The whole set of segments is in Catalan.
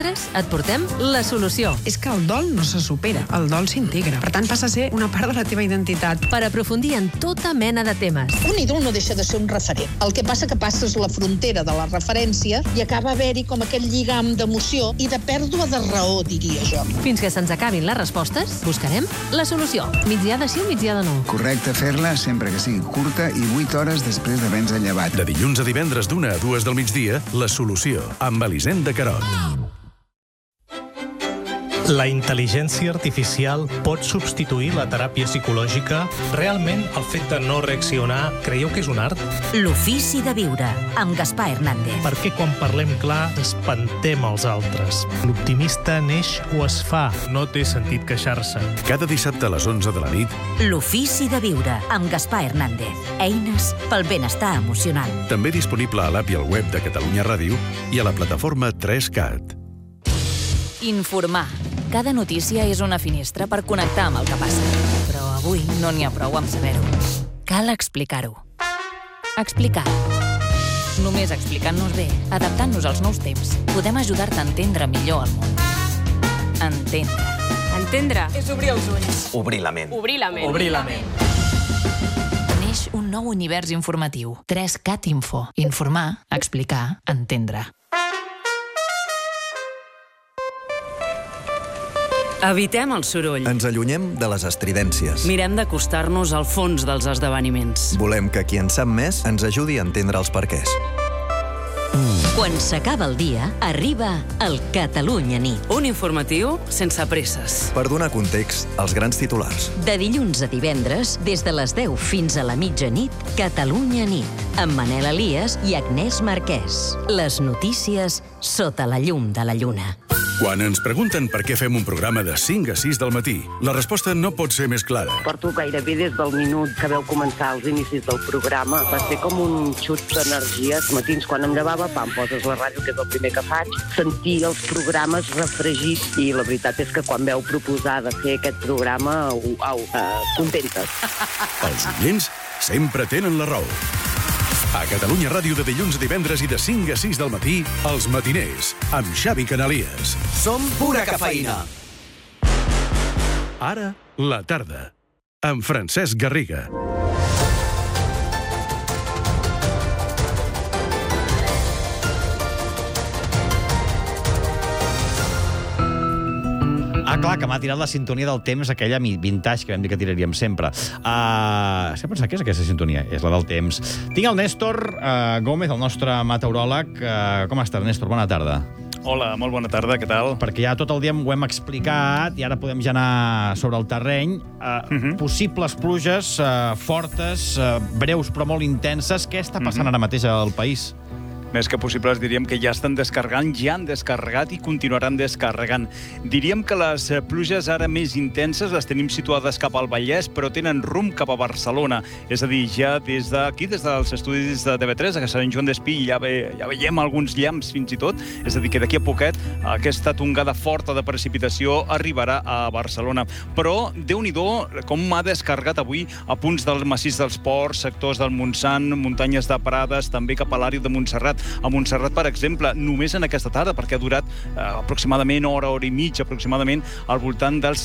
Et portem la solució. És que el dol no se supera, el dol s'integra. Per tant, passa a ser una part de la teva identitat. Per aprofundir en tota mena de temes. Un ídol no deixa de ser un referent. El que passa que passes la frontera de la referència i acaba haver-hi com aquell lligam d'emoció i de pèrdua de raó, diria jo. Fins que se'ns acabin les respostes, buscarem la solució. Migdia de sí o migdia de no. Correcte fer-la sempre que sigui curta i 8 hores després d'haver-nos llevat. De dilluns a divendres d'1 a 2 del migdia, La Solució, amb Elisenda Querot. La intel·ligència artificial pot substituir la teràpia psicològica? Realment, el fet de no reaccionar, creieu que és un art? L'ofici de viure, amb Gaspar Hernández. Per què quan parlem clar espantem els altres? L'optimista neix o es fa, no té sentit queixar-se. Cada dissabte a les 11 de la nit. L'ofici de viure, amb Gaspar Hernández. Eines pel benestar emocional. També disponible a l'app i al web de Catalunya Ràdio i a la plataforma 3CAT. Informar. Cada notícia és una finestra per connectar amb el que passa. Però avui no n'hi ha prou amb saber-ho. Cal explicar-ho. Explicar. Només explicant-nos bé, adaptant-nos als nous temps, podem ajudar-te a entendre millor el món. Entendre. Entendre és obrir els ulls. Obrir la ment. Obrir la ment. Obrir la ment. Neix un nou univers informatiu. 3CAT Info. Informar, explicar, entendre. Evitem el soroll. Ens allunyem de les estridències. Mirem d'acostar-nos al fons dels esdeveniments. Volem que qui en sap més ens ajudi a entendre els perquès. Quan s'acaba el dia, arriba el Catalunya Nit. Un informatiu sense presses. Per donar context als grans titulars. De dilluns a divendres, des de les 10 fins a la mitjanit, Catalunya Nit, amb Manel Elias i Agnès Marquès. Les notícies sota la llum de la lluna. Quan ens pregunten per què fem un programa de 5 a 6 del matí, la resposta no pot ser més clara. Porto gairebé des del minut que veu començar els inicis del programa. Va ser com un xut d'energia. Els matins, quan em llevava, poses la ràdio, que és el primer que faig, sentir els programes refregits. I la veritat és que quan veu proposar de fer aquest programa, contentes. Els oients sempre tenen la raó. A Catalunya Ràdio de dilluns a divendres i de 5 a 6 del matí, Els Matiners, amb Xavi Canalies. Som pura cafeïna. Ara, la tarda, amb Francesc Garriga. Clar, que m'ha tirat la sintonia del temps, aquella vintage que vam dir que tiraríem sempre. Sé pensar què és aquesta sintonia? És la del temps. Tinc el Néstor Gómez, el nostre meteoròleg. Com estàs, Néstor? Bona tarda. Hola, molt bona tarda, què tal? Perquè ja tot el dia ho hem explicat i ara podem ja anar sobre el terreny. Possibles pluges fortes, breus però molt intenses. Què està passant ara mateix al país? Més que possibles, diríem que ja estan descarregant, ja han descarregat i continuaran descarregant. Diríem que les pluges ara més intenses les tenim situades cap al Vallès, però tenen rumb cap a Barcelona. És a dir, ja des d'aquí, des dels estudis de TV3, a Sant Joan d'Espí, ja veiem alguns llamps fins i tot. És a dir, que d'aquí a poquet aquesta tongada forta de precipitació arribarà a Barcelona. Però, Déu-n'hi-do, com m'ha descarregat avui a punts del massís dels Ports, sectors del Montsant, muntanyes de Prades, també cap a l'àrea de Montserrat. A Montserrat, per exemple, només en aquesta tarda, perquè ha durat aproximadament hora i mitja, aproximadament, al voltant dels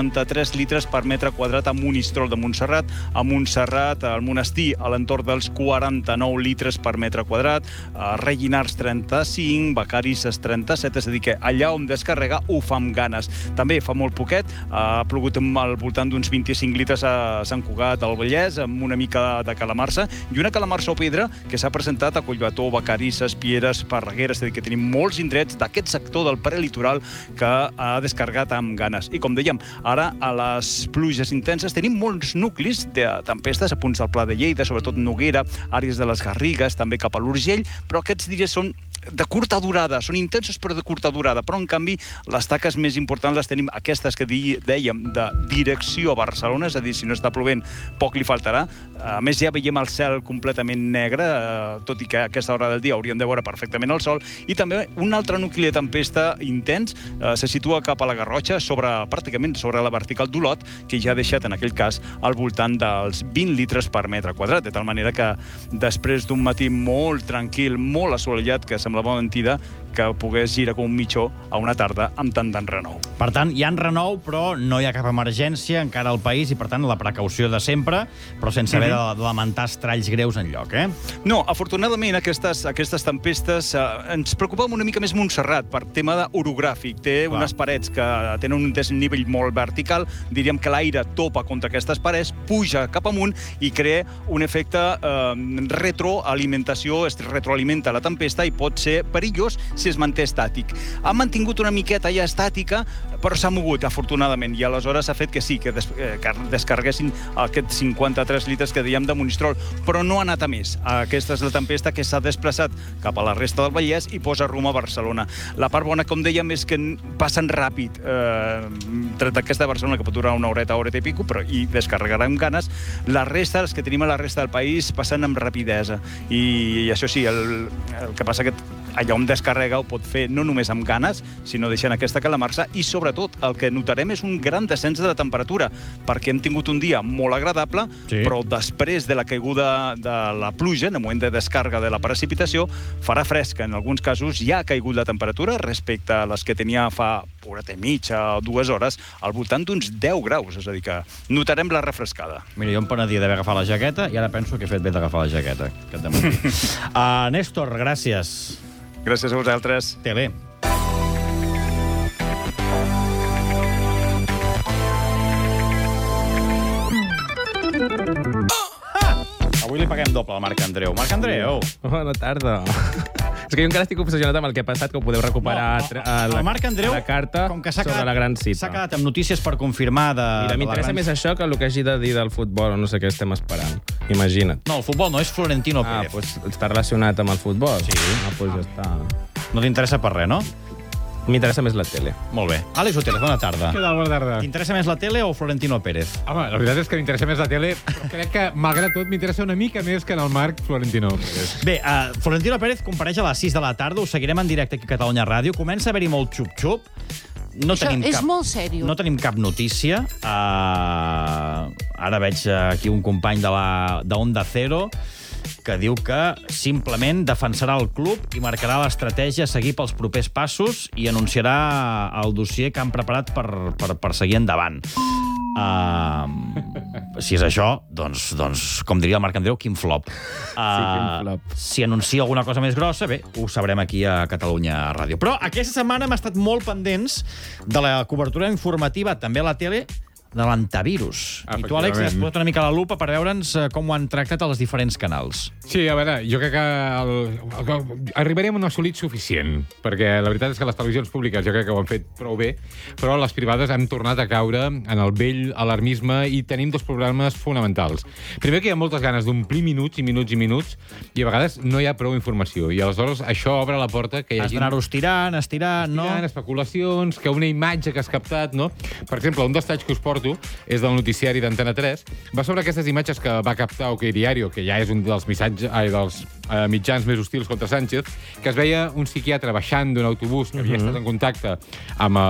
53 litres per metre quadrat a Monistrol de Montserrat. A Montserrat, al Monestir, a l'entorn dels 49 litres per metre quadrat. A Rellinars, 35, Vacaris, 37, és a dir, que allà on descarrega ho fa amb ganes. També fa molt poquet, ha plogut al voltant d'uns 25 litres a Sant Cugat, al Vallès, amb una mica de calamarsa, i una calamarsa o pedra que s'ha presentat a Collbató, Vacaris, Pieres, Parreguera, és a dir, que tenim molts indrets d'aquest sector del prelitoral que ha descarregat amb ganes. I com dèiem, ara a les pluges intenses tenim molts nuclis de tempestes a punts del Pla de Lleida, sobretot Noguera, àrees de les Garrigues, també cap a l'Urgell, però aquests dies són de curta durada, són intensos però de curta durada, però en canvi les taques més importants les tenim aquestes que dèiem de direcció a Barcelona, és a dir, si no està plovent poc li faltarà. A més ja veiem el cel completament negre, tot i que a aquesta hora del dia hauríem de veure perfectament el sol, i també un altre nucli de tempesta intens se situa cap a la Garrotxa, pràcticament sobre la vertical d'Olot, que ja ha deixat en aquell cas al voltant dels 20 litres per metre quadrat, de tal manera que després d'un matí molt tranquil, molt assolellat, que semblava mentida, que pogués girar com un mitjó a una tarda amb tant d'enrenou. Per tant, hi ha enrenou, però no hi ha cap emergència encara al país i, per tant, la precaució de sempre, però sense haver de lamentar estralls greus enlloc, eh? No, afortunadament, aquestes tempestes ens preocupem una mica més Montserrat per tema orogràfic. Té unes parets que tenen un desnivell molt vertical, diríem que l'aire topa contra aquestes parets, puja cap amunt i crea un efecte retroalimentació, es retroalimenta la tempesta i pot ser perillós si es manté estàtic. Ha mantingut una miqueta ja estàtica, però s'ha mogut, afortunadament, i aleshores ha fet que sí, que descarreguessin aquests 53 litres que dèiem de Monistrol, però no ha anat a més. Aquesta és la tempesta que s'ha desplaçat cap a la resta del Vallès i posa rumb a Barcelona. La part bona, com dèiem, és que passen ràpid, tret d'aquesta de Barcelona, que pot durar una horeta i pico, però hi descarregarà amb ganes. La resta, els que tenim a la resta del país, passen amb rapidesa. I això sí, el que passa que allà on descarrega ho pot fer no només amb ganes, sinó deixant aquesta calamarsa, i sobretot el que notarem és un gran descens de la temperatura, perquè hem tingut un dia molt agradable, però després de la caiguda de la pluja, en el moment de descàrrega de la precipitació, farà fresca. En alguns casos ja ha caigut la temperatura respecte a les que tenia fa horeta i mitja o 2 hores, al voltant d'uns 10 graus, és a dir que notarem la refrescada. Mira, jo em penedia d'haver agafat la jaqueta i ara penso que he fet bé d'agafar la jaqueta. Néstor, gràcies. Gràcies a vosaltres. Tele. Avui li paguem doble al Marc Andreu. Marc Andreu! Bona tarda. És que jo encara estic obsessionat amb el que ha passat, que ho podeu recuperar el Marc Andreu, la carta sobre la gran cita. S'ha quedat amb notícies per confirmar de... Mira, m'interessa més això que el que hagi de dir del futbol, o no sé què estem esperant. Imagina't. No, el futbol no, és Florentino Pérez. Doncs està relacionat amb el futbol? Sí. Doncs ja està. No t'interessa per res, no? M'interessa més la tele. Molt bé. Àlex Otero, bona tarda. Què tal, bona tarda. T'interessa més la tele o Florentino Pérez? Home, la veritat és que m'interessa més la tele, però crec que, malgrat tot, m'interessa una mica més que en el Marc Florentino Pérez. Bé, Florentino Pérez compareix a les 6 de la tarda, ho seguirem en directe aquí a Catalunya Ràdio. Comença a haver-hi molt xup-xup. Això és molt seriós. No tenim cap notícia. Ara veig aquí un company d'Onda Cero que diu que simplement defensarà el club i marcarà l'estratègia a seguir pels propers passos i anunciarà el dossier que han preparat per seguir endavant. Si és això, doncs, com diria el Marc Andreu, quin flop. quin flop. Si anuncia alguna cosa més grossa, bé, ho sabrem aquí a Catalunya Ràdio. Però aquesta setmana hem estat molt pendents de la cobertura informativa, també a la tele, de l'antivirus. I tu, Àlex, has posat una mica la lupa per veure'ns com ho han tractat als diferents canals. Sí, a veure, jo crec que arribarem a un assolit suficient, perquè la veritat és que les televisions públiques jo crec que ho han fet prou bé, però les privades han tornat a caure en el vell alarmisme i tenim dos problemes fonamentals. Primer, que hi ha moltes ganes d'omplir minuts i minuts i minuts, i a vegades no hi ha prou informació, i aleshores això obre la porta que hi hagi... Has d'anar-ho estirant, no? Especulacions, que una imatge que has captat, no? Per exemple, un dels talls que us porto és del noticiari d'Antena 3, va sobre aquestes imatges que va captar OK Diario, que ja és un dels mitjans més hostils contra Sánchez, que es veia un psiquiatre baixant d'un autobús que havia estat en contacte amb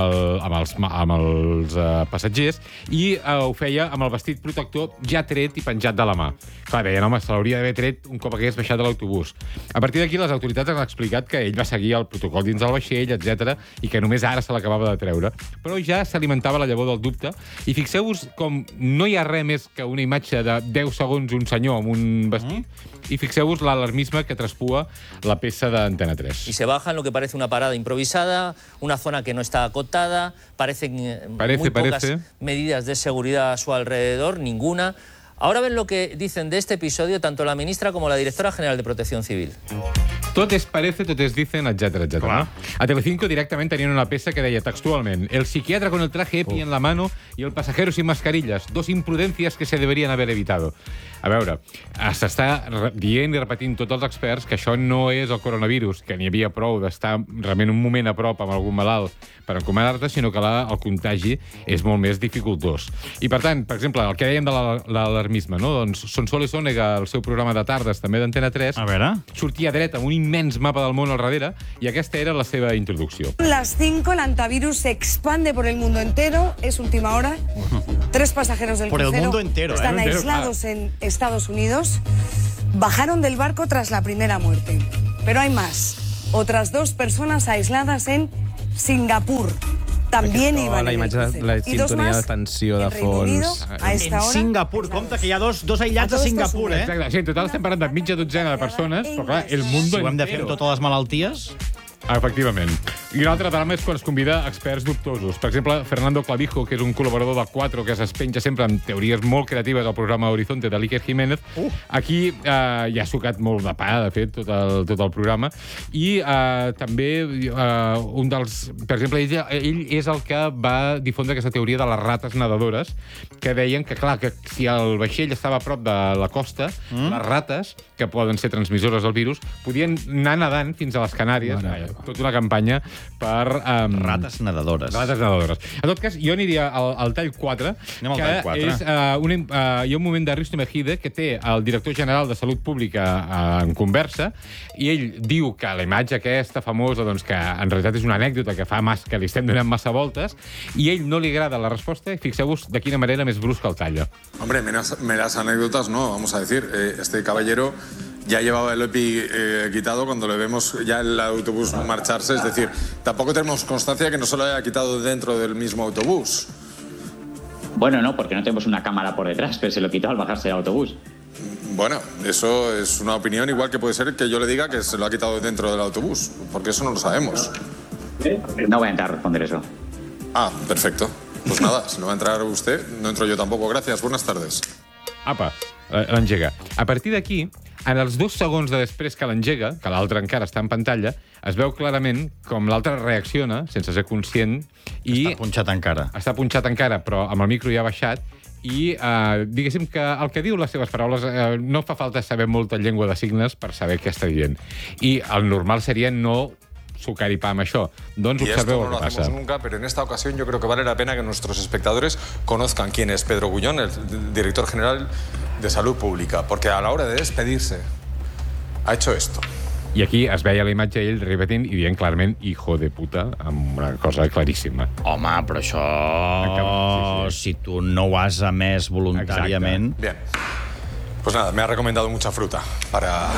els passatgers i ho feia amb el vestit protector ja tret i penjat de la mà. Clar, deien, home, se l'hauria d'haver tret un cop hagués baixat de l'autobús. A partir d'aquí, les autoritats han explicat que ell va seguir el protocol dins del vaixell, etc, i que només ara se l'acabava de treure. Però ja s'alimentava la llavor del dubte, i fixeu-vos com no hi ha res més que una imatge de 10 segons un senyor amb un vestit, i fixeu-vos l'alarmisme que traspua la peça d'Antena 3. Y se baja en lo que parece una parada improvisada, una zona que no está acotada, parecen muy pocas medidas de seguridad a su alrededor, ninguna. Ahora ven lo que dicen de este episodio tanto la ministra como la directora general de Protección Civil. Tot es parece, tot es dicen, etc. ¿no? A Telecinco directament tenien una peça que deia textualment: el psiquiatra con el traje EPI en la mano y el pasajero sin mascarillas, dos imprudencias que se deberían haber evitado. A veure, s'està dient i repetint tots els experts que això no és el coronavirus, que n'hi havia prou d'estar realment un moment a prop amb algun malalt per encomanar-te, sinó que el contagi és molt més dificultós. I, per tant, per exemple, el que dèiem de l'alarmisme, no? Doncs Sonsoles Onega, el seu programa de tardes, també d'Antena 3, sortia dret amb un immens mapa del món al darrere, i aquesta era la seva introducció. Las 5, el antivirus se expande por el mundo entero, es última hora. 3 pasajeros del crucero están aislados en Estados Unidos. Bajaron del barco tras la primera muerte. Pero hay más. Otras 2 personas aisladas en Singapur. También iban la imatge de la sintonia de tensió de fons. En Singapur, compte que hi ha dos aïllats a Singapur, eh? Exacte, sí, en total estem parlant de mitja dotzena de persones, però clar, el mundo si ho hem de fer amb totes les malalties... Efectivament. I un altre drama és quan es convida experts dubtosos. Per exemple, Fernando Clavijo, que és un col·laborador del 4 que es penja sempre amb teories molt creatives al programa Horizonte de l'Iker Jiménez. Aquí ja ha sucat molt de pa, de fet, tot el programa. I també un dels... Per exemple, ell és el que va difondre aquesta teoria de les rates nedadores, que deien que, clar, que si el vaixell estava a prop de la costa, les rates, que poden ser transmissores del virus, podien anar nedant fins a les Canàries. Tota una campanya per... Rates nedadores. Rates nedadores. En tot cas, jo aniria al tall 4, que és... Hi ha un moment d'Aristo Mejide que té el director general de Salut Pública en conversa, i ell diu que la imatge aquesta famosa, doncs, que en realitat és una anècdota que li estem donant massa voltes, i ell no li agrada la resposta, i fixeu-vos de quina manera més brusca el talla. Hombre, meras anécdotas no, vamos a decir. Este caballero ya llevaba el EPI quitado cuando le vemos ya el autobús marcharse. Es decir, tampoco tenemos constancia de que no se lo haya quitado dentro del mismo autobús. Bueno, no, porque no tenemos una cámara por detrás, pero se lo quitó al bajarse del autobús. Bueno, eso es una opinión, igual que puede ser que yo le diga que se lo ha quitado dentro del autobús, porque eso no lo sabemos. No voy a entrar a responder eso. Ah, perfecto. Pues nada, si no va a entrar usted, no entro yo tampoco. Gracias, buenas tardes. Apa, l'engega. A partir d'aquí, en els 2 segons de després que l'engega, que l'altre encara està en pantalla, es veu clarament com l'altre reacciona, sense ser conscient, i... Està punxat encara. Està punxat encara, però amb el micro ja ha baixat, i diguéssim que el que diu les seves paraules no fa falta saber molta llengua de signes per saber què està dient. I el normal seria no sucar y pam això. Doncs observeu el que passa. Y esto no lo hacemos nunca, pero en esta ocasión yo creo que vale la pena que nuestros espectadores conozcan quién es Pedro Gullón, el director general de Salud Pública, porque a la hora de despedirse ha hecho esto. I aquí es veia la imatge ell repetint i dient clarament hijo de puta, amb una cosa claríssima. Home, però això... Si tu no ho has emès voluntàriament... Bien. Pues nada, me ha recomendado mucha fruta para...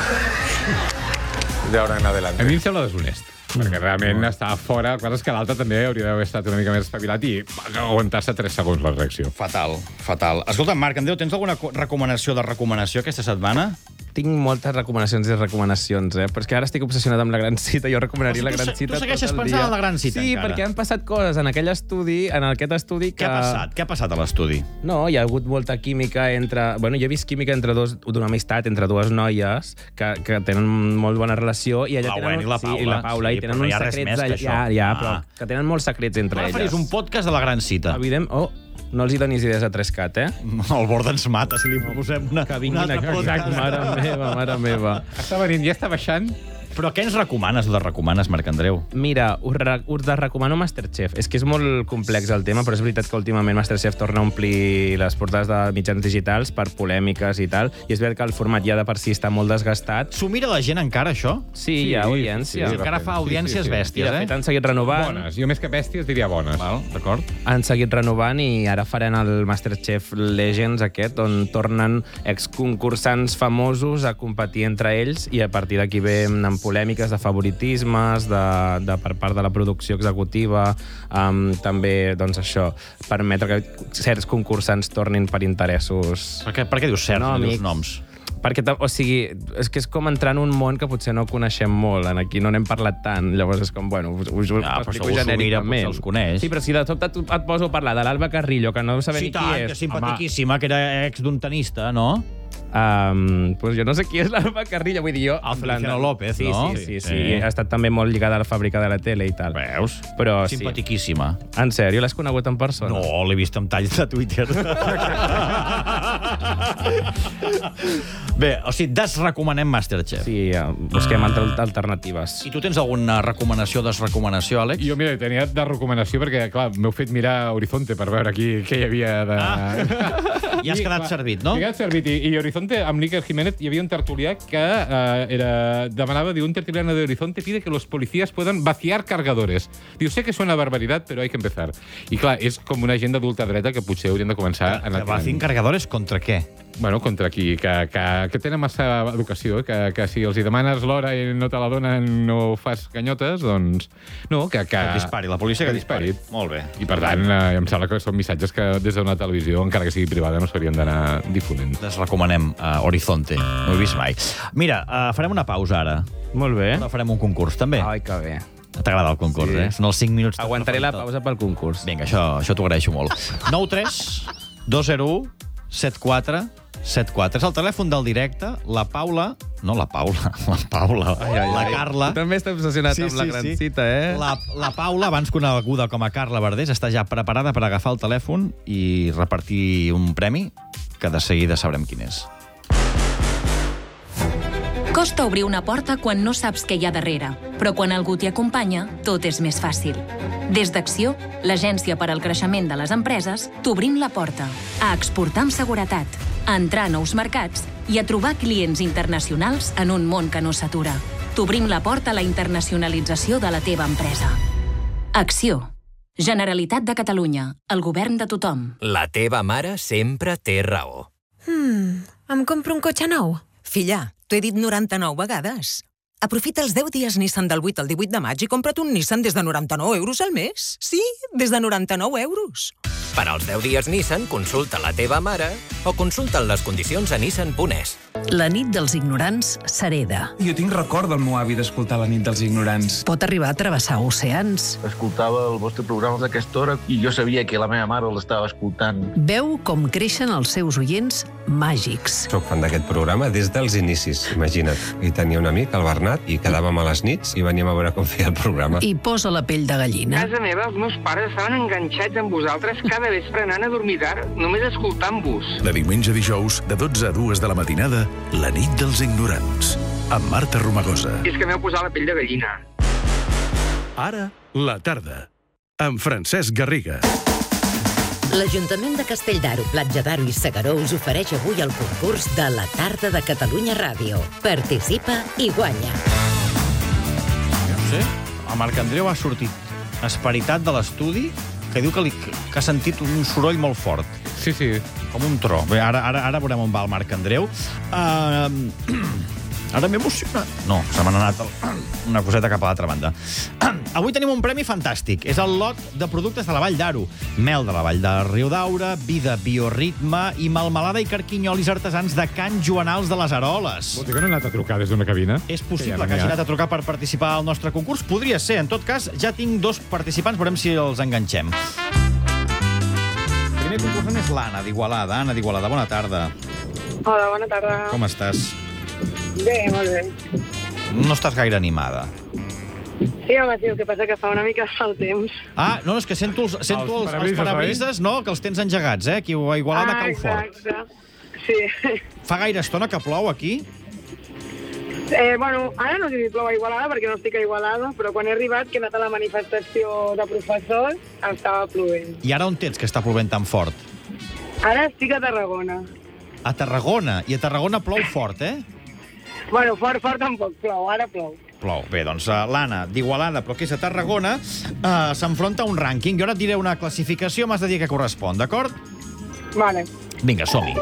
de ahora en adelante. A mi em sembla deshonest. Perquè realment està fora. El que és que l'altre també hauria d'haver estat una mica més espavilat i aguantar-se 3 segons la reacció. Fatal, fatal. Escolta, Marc Andreu, tens alguna recomanació de recomanació aquesta setmana? Tinc moltes recomanacions i recomanacions, però és que ara estic obsessionat amb La Gran Cita. Jo recomanaria La Gran Cita tot el dia. Tu segueixes pensant en La Gran Cita, sí, encara? perquè han passat coses en aquell estudi, en aquest estudi que... Què ha passat? Què ha passat a l'estudi? No, hi ha hagut molta química entre... Bueno, jo he vist química d'una amistat entre 2 noies que tenen molt bona relació i ella tenen... I la Paula. Sí, i la Paula, i tenen uns secrets... Però que tenen molts secrets entre elles. Faries un podcast de La Gran Cita. Evident... No els hi donis idees a 3CAT, El bord ens mata, si li proposem una altra podcast. Mare meva. Està venint, ja està baixant. Però què ens recomanes o recomanes, Marc Andreu? Mira, us recomano Masterchef. És que és molt complex el tema, però és veritat que últimament Masterchef torna a omplir les portades de mitjans digitals per polèmiques i tal, i és veritat que el format ja de per si està molt desgastat. S'ho mira la gent encara, això? Sí, hi ha audiència. Sí, encara fa audiències bèsties, De fet, han seguit renovant. Bones. Jo més que bèsties diria bones. D'acord. Han seguit renovant i ara faran el Masterchef Legends aquest, on tornen exconcursants famosos a competir entre ells i a partir d'aquí ve amb polèmiques de favoritismes per part de la producció executiva, també, doncs això, permetre que certs concursants tornin per interessos... Per què dius certs, no dius noms? Perquè, o sigui, és que és com entrar en un món que potser no coneixem molt, aquí no n'hem parlat tant, llavors és com, bueno, us explico genèricament. Els coneix. Sí, però si de sobte et poso a parlar de l'Alba Carrillo, que no sabem ni qui és... Sí, tant, que simpatiquíssima, que era ex d'un tenista, no? Pues jo no sé qui és l'Alba Carrillo, vull dir jo... El Feliciano López, no? Sí. Ha estat també molt lligada a la fàbrica de la tele i tal. Veus? Però simpatiquíssima. En sèrio, l'has conegut en persona? No, l'he vist en talls de Twitter. Bé, o sigui, desrecomanem Masterchef. Sí, busquem alternatives. I tu tens alguna recomanació o desrecomanació, Àlex? Jo, mira, tenia de recomanació perquè, clar, m'heu fet mirar Horizonte per veure aquí què hi havia de... I has quedat servit, no? He quedat servit. I Horizonte, amb l'Iker Jiménez, hi havia un tertulià que demanava, diu, un tertuliano de Horizonte pide que los policías puedan vaciar cargadores. Diu, sé que suena barbaridad, pero hay que empezar. I clar, és com una agenda d'ultradreta que potser haurien de començar... Que vacien cargadores contra què? què? Bueno, contra qui? Que tenen massa educació, que si els hi demanes l'hora i no te la donen, no fas ganyotes, doncs... No, que dispari, la policia que dispari. Molt bé. I, per tant, em sembla que són missatges que des d'una televisió, encara que sigui privada, no s'haurien d'anar difonent. Les recomanem Horizonte. No ho he vist mai. Mira, farem una pausa ara. Molt bé. Ara farem un concurs, també. Ai, que bé. T'agrada el concurs, Sí. Són els 5 minuts... Aguantaré la pausa pel concurs. Vinga, això t'ho agraeixo molt. 93201 7474. És el telèfon del directe. La Paula... No, la Paula. La Carla. Tu també estàs obsessionat amb la gran cita, eh? La Paula, abans coneguda com a Carla Verdés, està ja preparada per agafar el telèfon i repartir un premi que de seguida sabrem quin és. Costa obrir una porta quan no saps què hi ha darrere, però quan algú t'hi acompanya, tot és més fàcil. Des d'Acció, l'agència per al creixement de les empreses, t'obrim la porta a exportar amb seguretat, a entrar a nous mercats i a trobar clients internacionals en un món que no s'atura. T'obrim la porta a la internacionalització de la teva empresa. Acció. Generalitat de Catalunya. El govern de tothom. La teva mare sempre té raó. Em compro un cotxe nou? Filla, t'ho he dit 99 vegades. Aprofita els 10 dies Nissan del 8 al 18 de maig i compra't un Nissan des de 99 euros al mes. Sí, des de 99 euros. Per als 10 dies Nissan, consulta la teva mare o consulta les condicions a nissan.es. La nit dels ignorants s'hereda. Jo tinc record del meu avi d'escoltar La nit dels ignorants. Pot arribar a travessar oceans. Escoltava el vostre programa d'aquesta hora i jo sabia que la meva mare l'estava escoltant. Veu com creixen els seus oients màgics. Soc fan d'aquest programa des dels inicis, imagina't. I tenia un amic, el Bernat, i quedàvem a les nits i veníem a veure com feia el programa. I posa la pell de gallina. A casa meva, els meus pares estaven enganxats amb vosaltres cada vespre anant a dormir tard, només escoltant-vos. De diumenge a dijous, de 12 a 2 de la matinada, La nit dels ignorants, amb Marta Romagosa. És que m'heu posat la pell de gallina. Ara, la tarda, amb Francesc Garriga. L'Ajuntament de Castelldaro, Platja d'Aro i Segaró us ofereix avui el concurs de la tarda de Catalunya Ràdio. Participa i guanya. No sé, el Marc Andreu ha sortit esperitat de l'estudi que diu que ha sentit un soroll molt fort. Sí, sí. Com un tro. Bé, ara veurem on va el Marc Andreu. Ara m'he emocionat. No, se m'ha anat una coseta cap a l'altra banda. Avui tenim un premi fantàstic. És el lot de productes de la Vall d'Aro. Mel de la Vall de Riudaura, vi de Bioritme i melmelada i carquinyolis artesans de Can Joanals de les Aroles. Vol dir que no he anat a trucar des d'una cabina? És possible que hagi anat a trucar per participar al nostre concurs. Podria ser. En tot cas, ja tinc 2 participants. Veurem si els enganxem. El primer concursant és l'Anna d'Igualada. Anna d'Igualada, bona tarda. Hola, bona tarda. Com estàs? Bé, molt bé. No estàs gaire animada. Sí, home, sí, el que passa que fa una mica el temps. Ah, no, és que sento els parabrises, no, que els tens engegats, eh? Aquí a Igualada cau fort. Exacte. Sí. Fa gaire estona que plou aquí? Bueno, ara no sé si plou a Igualada perquè no estic a Igualada, però quan he arribat, que he anat a la manifestació de professors, estava plovent. I ara on tens que està plovent tan fort? Ara estic a Tarragona. A Tarragona? I a Tarragona plou fort, eh? Bueno, fort tampoc plou, ara plou. Plou. Bé, doncs l'Anna d'Igualada, però que és a Tarragona, s'enfronta a un rànquing. Jo ara et diré una classificació, m'has de dir què correspon, d'acord? Vale. Vinga, som-hi.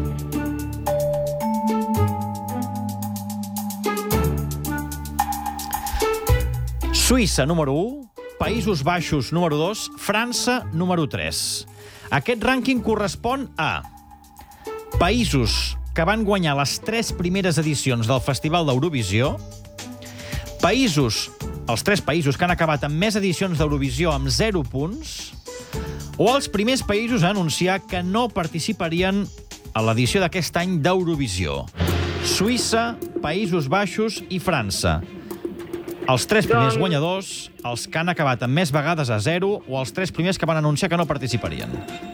Suïssa, número 1. Països Baixos, número 2. França, número 3. Aquest rànquing correspon a països que van guanyar les 3 primeres edicions del Festival d'Eurovisió, els 3 països que han acabat amb més edicions d'Eurovisió amb 0 punts, o els primers països a anunciar que no participarien a l'edició d'aquest any d'Eurovisió. Suïssa, Països Baixos i França. Els 3 primers guanyadors, els que han acabat amb més vegades a 0, o els 3 primers que van anunciar que no participarien.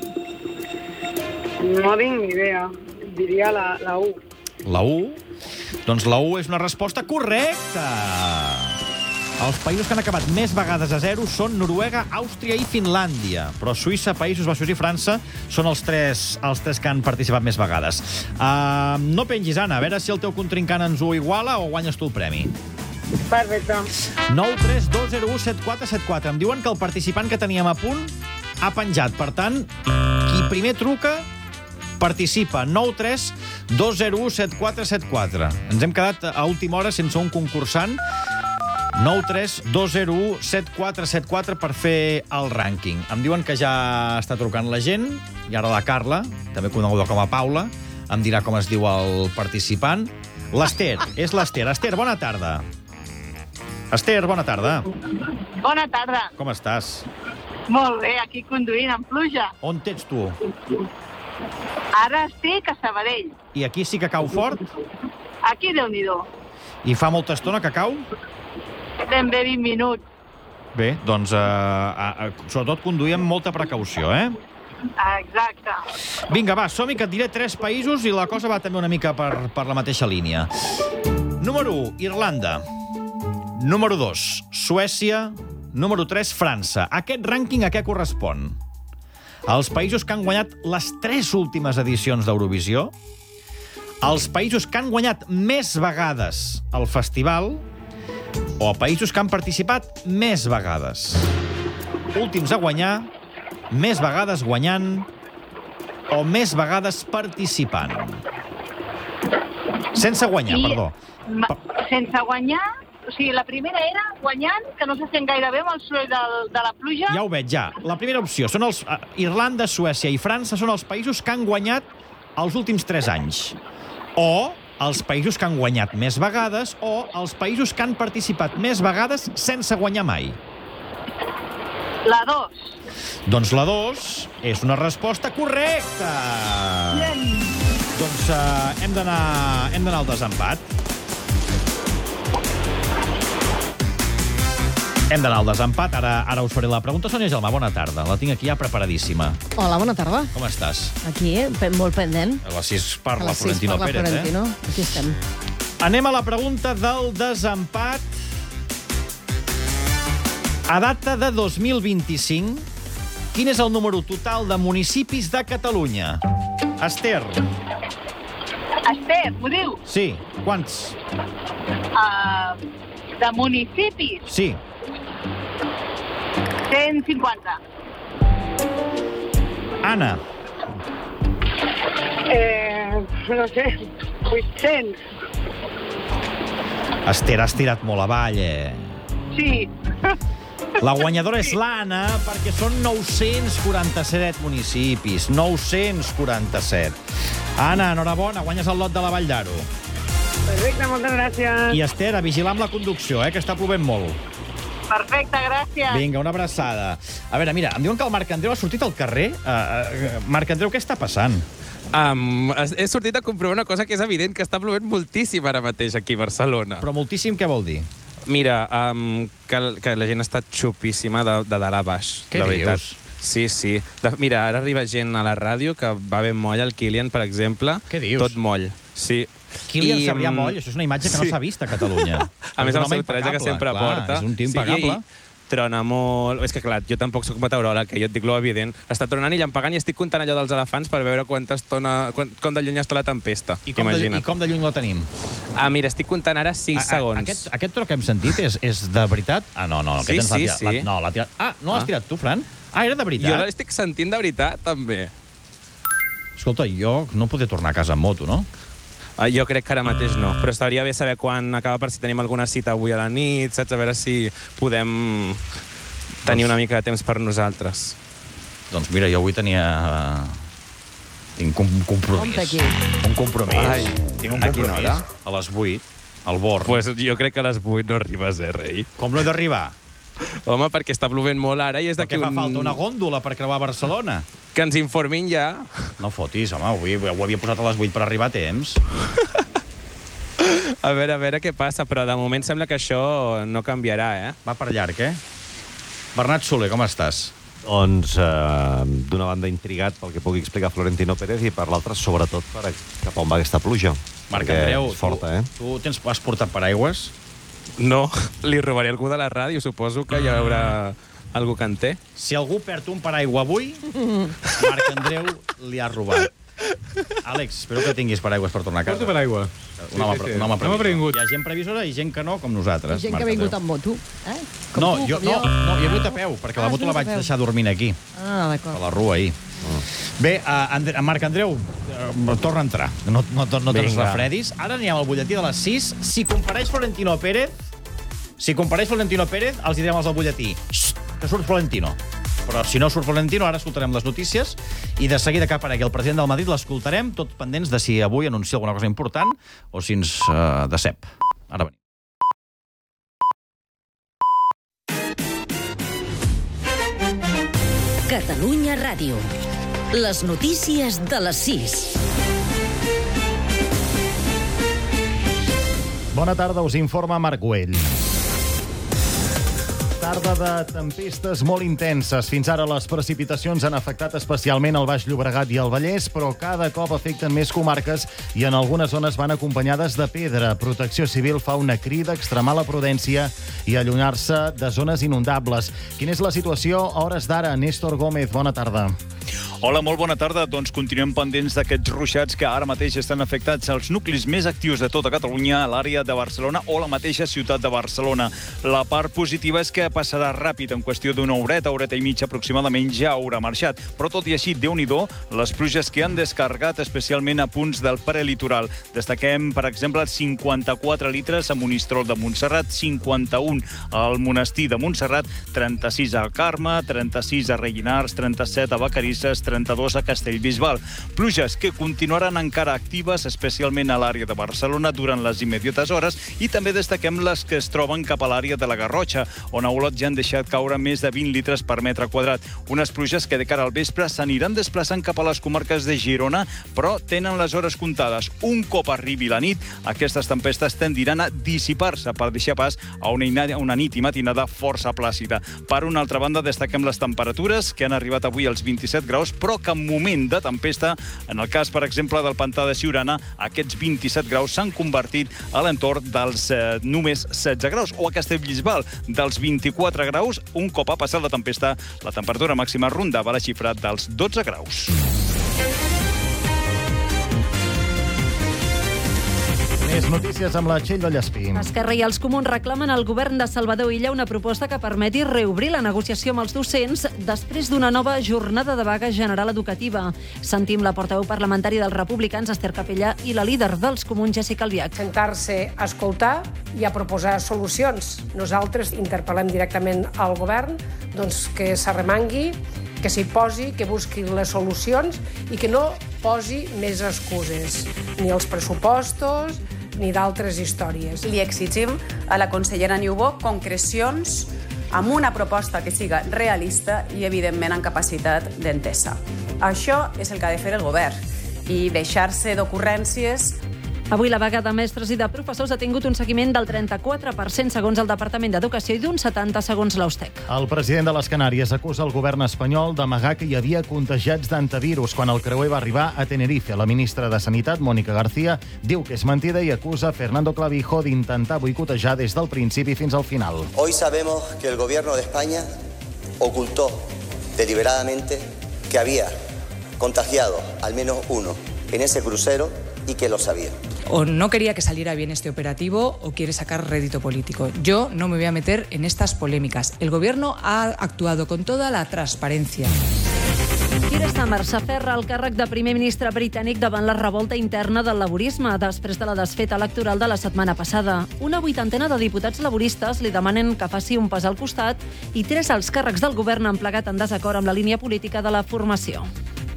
No tinc ni idea. Diria la U. La U? Doncs la U és una resposta correcta. Els països que han acabat més vegades a 0 són Noruega, Àustria i Finlàndia. Però Suïssa, Països Baixos i França són els tres que han participat més vegades. No pengis, Anna, a veure si el teu contrincant ens ho iguala o guanyes tu el premi. Perfecte. 932017474. Em diuen que el participant que teníem a punt ha penjat. Per tant, qui primer truca Participa, 9 3 2 0 1 7 4 7 4. Ens hem quedat a última hora sense un concursant. 9 3 2 0 1 7 4 7 4 per fer el rànquing. Em diuen que ja està trucant la gent, i ara la Carla, també coneguda com a Paula, em dirà com es diu el participant. L'Ester, és l'Ester. Ester, bona tarda. Ester, bona tarda. Bona tarda. Com estàs? Molt bé, aquí conduint amb pluja. On ets tu? Ara estic a Sabadell. I aquí sí que cau fort? Aquí, Déu-n'hi-do. I fa molta estona que cau? Ben bé 20 minuts. Bé, doncs sobretot conduir amb molta precaució, eh? Exacte. Vinga, va, som-hi, que et diré 3 països i la cosa va també una mica per la mateixa línia. Número 1, Irlanda. Número 2, Suècia. Número 3, França. Aquest rànquing a què correspon? Els països que han guanyat les 3 últimes edicions d'Eurovisió, els països que han guanyat més vegades el festival o països que han participat més vegades. Últims a guanyar, més vegades guanyant o més vegades participant. Sense guanyar, perdó. Sense guanyar? O sigui, la primera era guanyant, que no se sent gaire bé amb el soroll de la pluja. Ja ho veig, ja. La primera opció són Irlanda, Suècia i França són els països que han guanyat els últims 3 anys. O els països que han guanyat més vegades o els països que han participat més vegades sense guanyar mai. La 2. Doncs la 2 és una resposta correcta. Doncs hem d'anar al desempat. Hem d'anar al desempat. Ara us faré la pregunta. Sònia Gelmà, bona tarda. La tinc aquí ja preparadíssima. Hola, bona tarda. Com estàs? Aquí, molt pendent. A les 6 parla Florentino Pérez, Aquí estem. Anem a la pregunta del desempat. A data de 2025, quin és el número total de municipis de Catalunya? Ester. Ester, m'ho diu? Sí. Quants? De municipis? Sí. 150. Anna. No sé, 800. Ester, has tirat molt avall, Sí. La guanyadora és l'Anna, perquè són 947 municipis. 947. Anna, enhorabona, guanyes el lot de la Vall d'Aro. Perfecte, moltes gràcies. I Ester, a vigilar amb la conducció, que està plovent molt. Perfecte, gràcies. Vinga, una abraçada. A veure, mira, em diuen que el Marc Andreu ha sortit al carrer. Marc Andreu, què està passant? He sortit a comprovar una cosa que és evident, que està plovent moltíssim ara mateix aquí a Barcelona. Però moltíssim què vol dir? Mira, que la gent està xupíssima de dalt a baix. Què dius? Sí, sí. Mira, ara arriba gent a la ràdio que va ben moll, el Kilian, per exemple. Què dius? Tot moll, sí. Kilian Sarrià moll, això és una imatge que no s'ha vist a Catalunya. A més, el seu traje que sempre porta. És un tio impagable. Trona molt... És que, clar, jo tampoc soc meteoròleg, que jo et dic lo evident. Està tronant i llampegant i estic comptant allò dels elefants per veure com de lluny està la tempesta. I com de lluny la tenim? Mira, estic comptant ara 5 segons. Aquest tro que hem sentit és de veritat? No. Sí. No, l'ha tirat... No l'has tirat tu, Fran? Era de veritat? Jo l'estic sentint de veritat, també. Escolta, jo no podré tornar a casa amb moto, no? Jo crec que ara mateix no, però estaria bé saber quan acaba, per si tenim alguna cita avui a la nit, saps? A veure si podem tenir una mica de temps per nosaltres. Doncs mira, jo avui tinc un compromís. Un compromís. Tinc un compromís a les 8, al Born. Pues jo crec que a les 8 no arribes, rei. Com no he d'arribar? Home, perquè està plovent molt ara i és d'aquí fa falta una gòndola per creuar Barcelona. Que ens informin ja. No fotis, home, ho havia posat a les 8 per arribar a temps. A veure què passa, però de moment sembla que això no canviarà, Va per llarg, Bernat Soler, com estàs? Doncs, d'una banda, intrigat pel que pugui explicar Florentino Pérez i per l'altra, sobretot, per cap on va aquesta pluja. Marc Andreu, és forta, tu has portat paraigües? No, li robaré algú de la ràdio. Suposo que hi haurà algú que en té. Si algú perd un paraigua avui, Marc Andreu li ha robat. Àlex, espero que tinguis paraigües per tornar a casa. Porto paraigua. Un home previsor. Hi ha gent previsora i gent que no, com nosaltres. Gent que ha vingut amb moto, No, jo he vingut a peu, perquè la moto la vaig deixar dormint aquí. D'acord. A la rua, ahir. Bé, Marc Andreu, torna a entrar. No te'ls refredis. Ara anirem al butlletí de les 6. Si compareix Florentino Pérez, els direm als del butlletí que surt Florentino. Però si no surt Florentino, ara escoltarem les notícies i de seguida que aparegui el president del Madrid l'escoltarem, tot pendents de si avui anuncia alguna cosa important o si ens decep. Ara venim. Catalunya Ràdio. Les notícies de les 6. Bona tarda, us informa Marc Güell. Tarda de tempestes molt intenses. Fins ara les precipitacions han afectat especialment el Baix Llobregat i el Vallès, però cada cop afecten més comarques i en algunes zones van acompanyades de pedra. Protecció Civil fa una crida a extremar la prudència i allunyar-se de zones inundables. Quina és la situació a hores d'ara? Néstor Gómez, bona tarda. Hola, molt bona tarda. Doncs continuem pendents d'aquests ruixats que ara mateix estan afectats als nuclis més actius de tota Catalunya, a l'àrea de Barcelona o la mateixa ciutat de Barcelona. La part positiva és que passarà ràpid, en qüestió d'una horeta i mitja aproximadament ja haurà marxat. Però tot i així, Déu-n'hi-do, les pluges que han descarregat, especialment a punts del prelitoral. Destaquem, per exemple, 54 litres a Monistrol de Montserrat, 51 al Monestir de Montserrat, 36 al Carme, 36 a Rellinars, 37 a Vacarisses, 32 a Castellbisbal. Pluges que continuaran encara actives, especialment a l'àrea de Barcelona durant les immediates hores, i també destaquem les que es troben cap a l'àrea de la Garrotxa, on a Olot ja han deixat caure més de 20 litres per metre quadrat. Unes pluges que de cara al vespre s'aniran desplaçant cap a les comarques de Girona, però tenen les hores comptades. Un cop arribi la nit, aquestes tempestes tendiran a dissipar-se per deixar pas a una nit i matinada força plàcida. Per una altra banda, destaquem les temperatures, que han arribat avui als 27 graus, però que en moment de tempesta, en el cas, per exemple, del pantà de Siurana, aquests 27 graus s'han convertit a l'entorn dels només 16 graus, o a Castellbisbal, dels 24 graus, un cop ha passat la tempesta, la temperatura màxima rondava la xifra dels 12 graus. Més notícies amb la Txell Vallespí. Esquerra i els Comuns reclamen al govern de Salvador Illa una proposta que permeti reobrir la negociació amb els docents després d'una nova jornada de vaga general educativa. Sentim la portaveu parlamentària dels republicans, Esther Capella, i la líder dels Comuns, Jessica Albiach. Sentar-se a escoltar i a proposar solucions. Nosaltres interpel·lem directament al govern que s'arremangui, que s'hi posi, que busqui les solucions i que no posi més excuses, ni els pressupostos ni d'altres històries. Li exigim a la consellera Niubó concrecions amb una proposta que siga realista i, evidentment, amb capacitat d'entesa. Això és el que ha de fer el govern i deixar-se d'ocurrències. Avui la vaga de mestres i de professors ha tingut un seguiment del 34% segons el Departament d'Educació i d'un 70% segons l'Austec. El president de les Canàries acusa el govern espanyol d'amagar que hi havia contagiats d'antivirus quan el creuer va arribar a Tenerife. La ministra de Sanitat, Mónica García, diu que és mentida i acusa Fernando Clavijo d'intentar boicotejar des del principi fins al final. Hoy sabemos que el gobierno de España ocultó deliberadamente que había contagiado al menos uno en ese crucero y que lo sabía. O no quería que saliera bien este operativo o quiere sacar rédito político. Yo no me voy a meter en estas polémicas. El gobierno ha actuado con toda la transparencia. Keir Starmer s'aferra al càrrec de primer ministre britànic davant la revolta interna del laborisme després de la desfeta electoral de la setmana passada. Una 80ena de diputats laboristes li demanen que faci un pas al costat i 3 alts càrrecs del govern han plegat en desacord amb la línia política de la formació.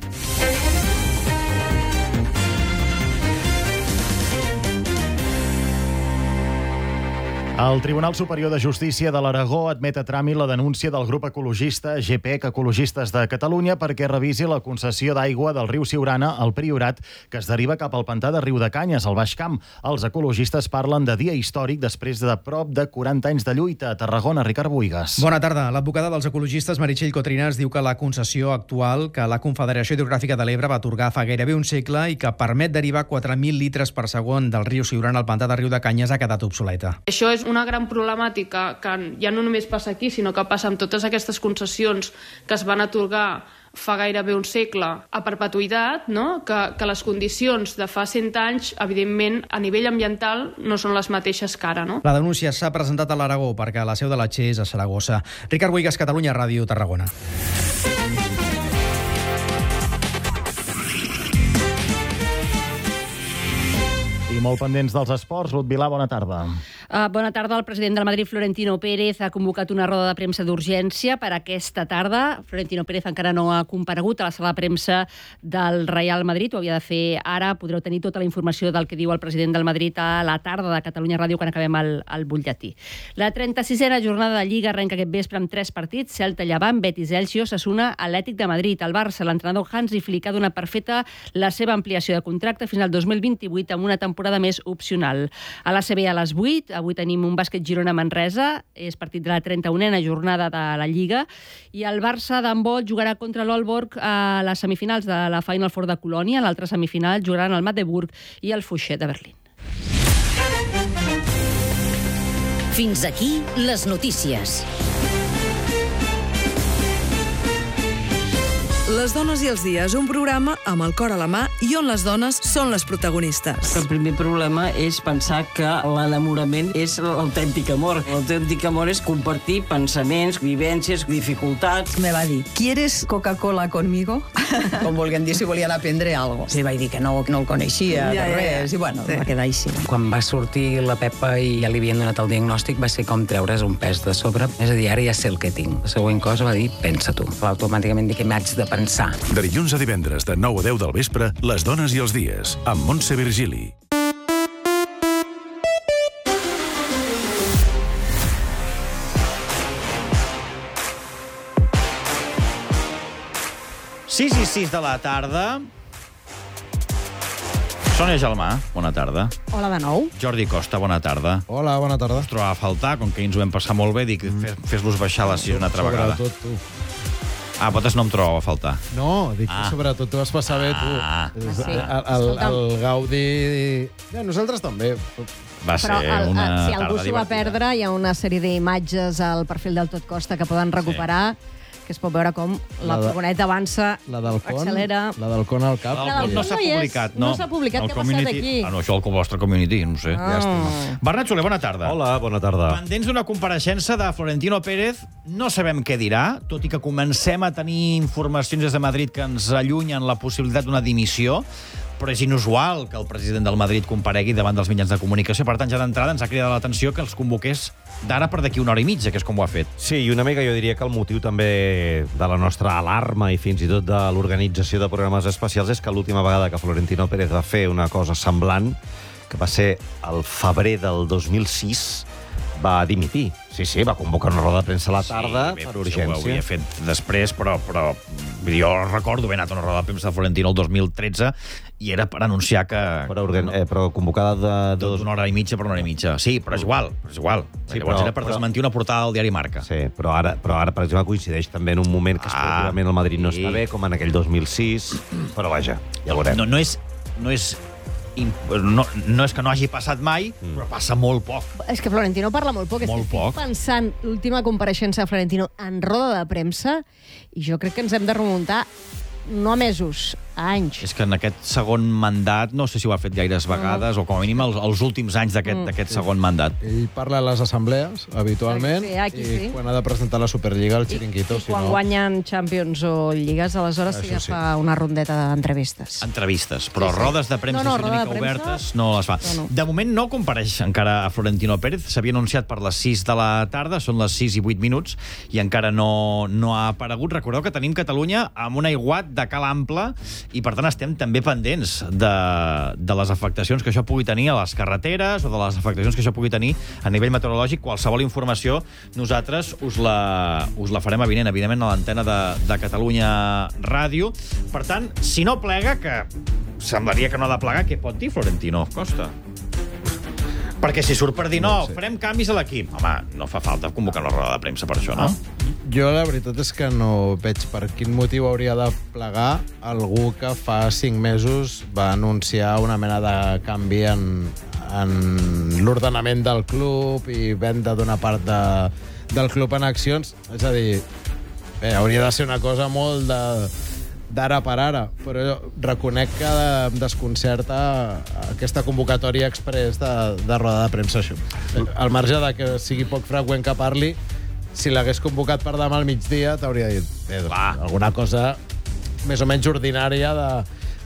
El Tribunal Superior de Justícia de l'Aragó admet a tràmit la denúncia del grup ecologista GPEC Ecologistes de Catalunya perquè revisi la concessió d'aigua del riu Siurana al Priorat, que es deriva cap al pantà de Riudecanyes, al Baix Camp. Els ecologistes parlen de dia històric després de prop de 40 anys de lluita. A Tarragona, Ricard Buigas. Bona tarda. L'advocada dels ecologistes, Meritxell Cotrinas, diu que la concessió actual que la Confederació Hidrogràfica de l'Ebre va atorgar fa gairebé un segle i que permet derivar 4.000 litres per segon del riu Siurana al pantà de Riudecanyes ha quedat obsoleta. Això és una gran problemàtica que ja no només passa aquí, sinó que passa amb totes aquestes concessions que es van atorgar fa gairebé un segle a perpetuïtat, no? Que les condicions de fa 100 anys, evidentment, a nivell ambiental, no són les mateixes que ara, no? La denúncia s'ha presentat a l'Aragó perquè la seu de la Che és a Saragossa. Ricard Buigas, Catalunya Ràdio, Tarragona. I molt pendents dels esports. Lut Vilà, bona tarda. Bona tarda. El president del Madrid, Florentino Pérez, ha convocat una roda de premsa d'urgència per aquesta tarda. Florentino Pérez encara no ha comparegut a la sala de premsa del Real Madrid. Ho havia de fer ara. Podreu tenir tota la informació del que diu el president del Madrid a la tarda de Catalunya Ràdio quan acabem el butlletí. La 36a jornada de Lliga arrenca aquest vespre amb 3 partits. Celta, Llevant, Betis, Elche, Osasuna, Atlètic de Madrid. El Barça, l'entrenador Hansi Flick ha donat per feta la seva ampliació de contracte fins al 2028 amb una temporada més opcional. A l'ACB a les 8, avui tenim un bàsquet Girona-Manresa, és partit de la 31a jornada de la Lliga, i el Barça d'handbol jugarà contra l'Aalborg a les semifinals de la Final Four de Colònia. A l'altra semifinal jugaran el Magdeburg i el Fouché de Berlín. Fins aquí les notícies. Les dones i els dies, un programa amb el cor a la mà i on les dones són les protagonistes. El primer problema és pensar que l'enamorament és l'autèntic amor. L'autèntic amor és compartir pensaments, vivències, dificultats. Me va dir, ¿quieres Coca-Cola conmigo? Com volguem dir, si volien aprendre alguna cosa. Sí, vaig dir que no el coneixia, de res, i bueno, va quedar així. Quan va sortir la Pepa i ja li havien donat el diagnòstic, va ser com treure's un pes de sobre. És a dir, ara ja sé el que tinc. La següent cosa va dir, pensa tu. Automàticament dic que m'haig de pensar. De dilluns a divendres, de 9 a 10 del vespre, Les dones i els dies, amb Montse Virgili. Sis i 6 de la tarda. Sònia Gelmà, bona tarda. Hola de nou. Jordi Costa, bona tarda. Hola, bona tarda. Us trobava a faltar, com que ens ho vam passar molt bé, dic, fes-los baixar a les 6 una altra vegada. Sobretot tu. Vosaltres no em trobava a faltar. No, dic que sobretot tu vas passar bé, tu. Sí. El Gaudi... Nosaltres també. Va ser Però una si algú tarda s'ho va divertida. perdre, hi ha una sèrie d'imatges al perfil del Tot Costa que poden recuperar, que es pot veure com la furgoneta avança, La del con, accelera... La del con al cap. La del con no s'ha publicat, no. No s'ha publicat, El què ha passat community- aquí? no, això el vostre community, no sé. Ja estem. Bernat Soler, bona tarda. Hola, bona tarda. Pendents d'una compareixença de Florentino Pérez, no sabem què dirà, tot i que comencem a tenir informacions des de Madrid que ens allunyen la possibilitat d'una dimissió, però és inusual que el president del Madrid comparegui davant dels mitjans de comunicació. Per tant, ja d'entrada ens ha cridat l'atenció que els convoqués d'ara per d'aquí 1 hora i mitja, que és com ho ha fet. Sí, i una mica jo diria que el motiu també de la nostra alarma i fins i tot de l'organització de programes especials és que l'última vegada que Florentino Pérez va fer una cosa semblant, que va ser el febrer del 2006, va dimitir. Sí, va convocar una roda de premsa a la tarda per urgència. Ho havia fet després, però jo recordo haver anat a una roda de premsa de Florentino el 2013 i era per anunciar que... Però convocada d'una hora i mitja per 1 hora i mitja. Sí, però és igual. Sí, llavors era per desmentir una portada del diari Marca. Sí, però ara, per exemple, coincideix també en un moment que esportivament el Madrid no està bé, com en aquell 2006, però vaja, ja ho veurem. No és que no hagi passat mai, però passa molt poc. És que Florentino parla molt poc. Molt poc. Estic pensant l'última compareixença de Florentino en roda de premsa i jo crec que ens hem de remuntar no a mesos, a anys. És que en aquest segon mandat, no sé si ho ha fet gaires vegades, o com a mínim els últims anys d'aquest segon mandat. Ell parla a les assemblees, habitualment, Aquí sí. i quan ha de presentar la Superliga, el xiringuito, si Quan no... guanyen Champions o Lligues, aleshores sí que fa una rondeta d'entrevistes. Entrevistes, però rodes de premsa No, una roda de mica premsa obertes no les fa. no. De moment no compareix encara a Florentino Pérez, s'havia anunciat per les 6 de la tarda, són les 6 i 8 minuts, i encara no ha aparegut. Recordeu que tenim Catalunya amb un aiguat de cal ample, i per tant estem també pendents de les afectacions que això pugui tenir a les carreteres o de les afectacions que això pugui tenir a nivell meteorològic. Qualsevol informació nosaltres us la farem avinent, evidentment, a l'antena de Catalunya Ràdio. Per tant, si no plega, que semblaria que no ha de plegar, què pot dir Florentino Costa? Perquè si surt per dir no, farem canvis a l'equip. Home, no fa falta convocar una roda de premsa per això, no? Jo la veritat és que no veig per quin motiu hauria de plegar algú que fa 5 mesos va anunciar una mena de canvi en l'ordenament del club i venda d'una part del club en accions. És a dir, hauria de ser una cosa molt d'ara per ara, però reconec que em desconcerta aquesta convocatòria express de roda de premsa. Al marge de que sigui poc freqüent que parli, si l'hagués convocat per demà al migdia, t'hauria dit alguna cosa més o menys ordinària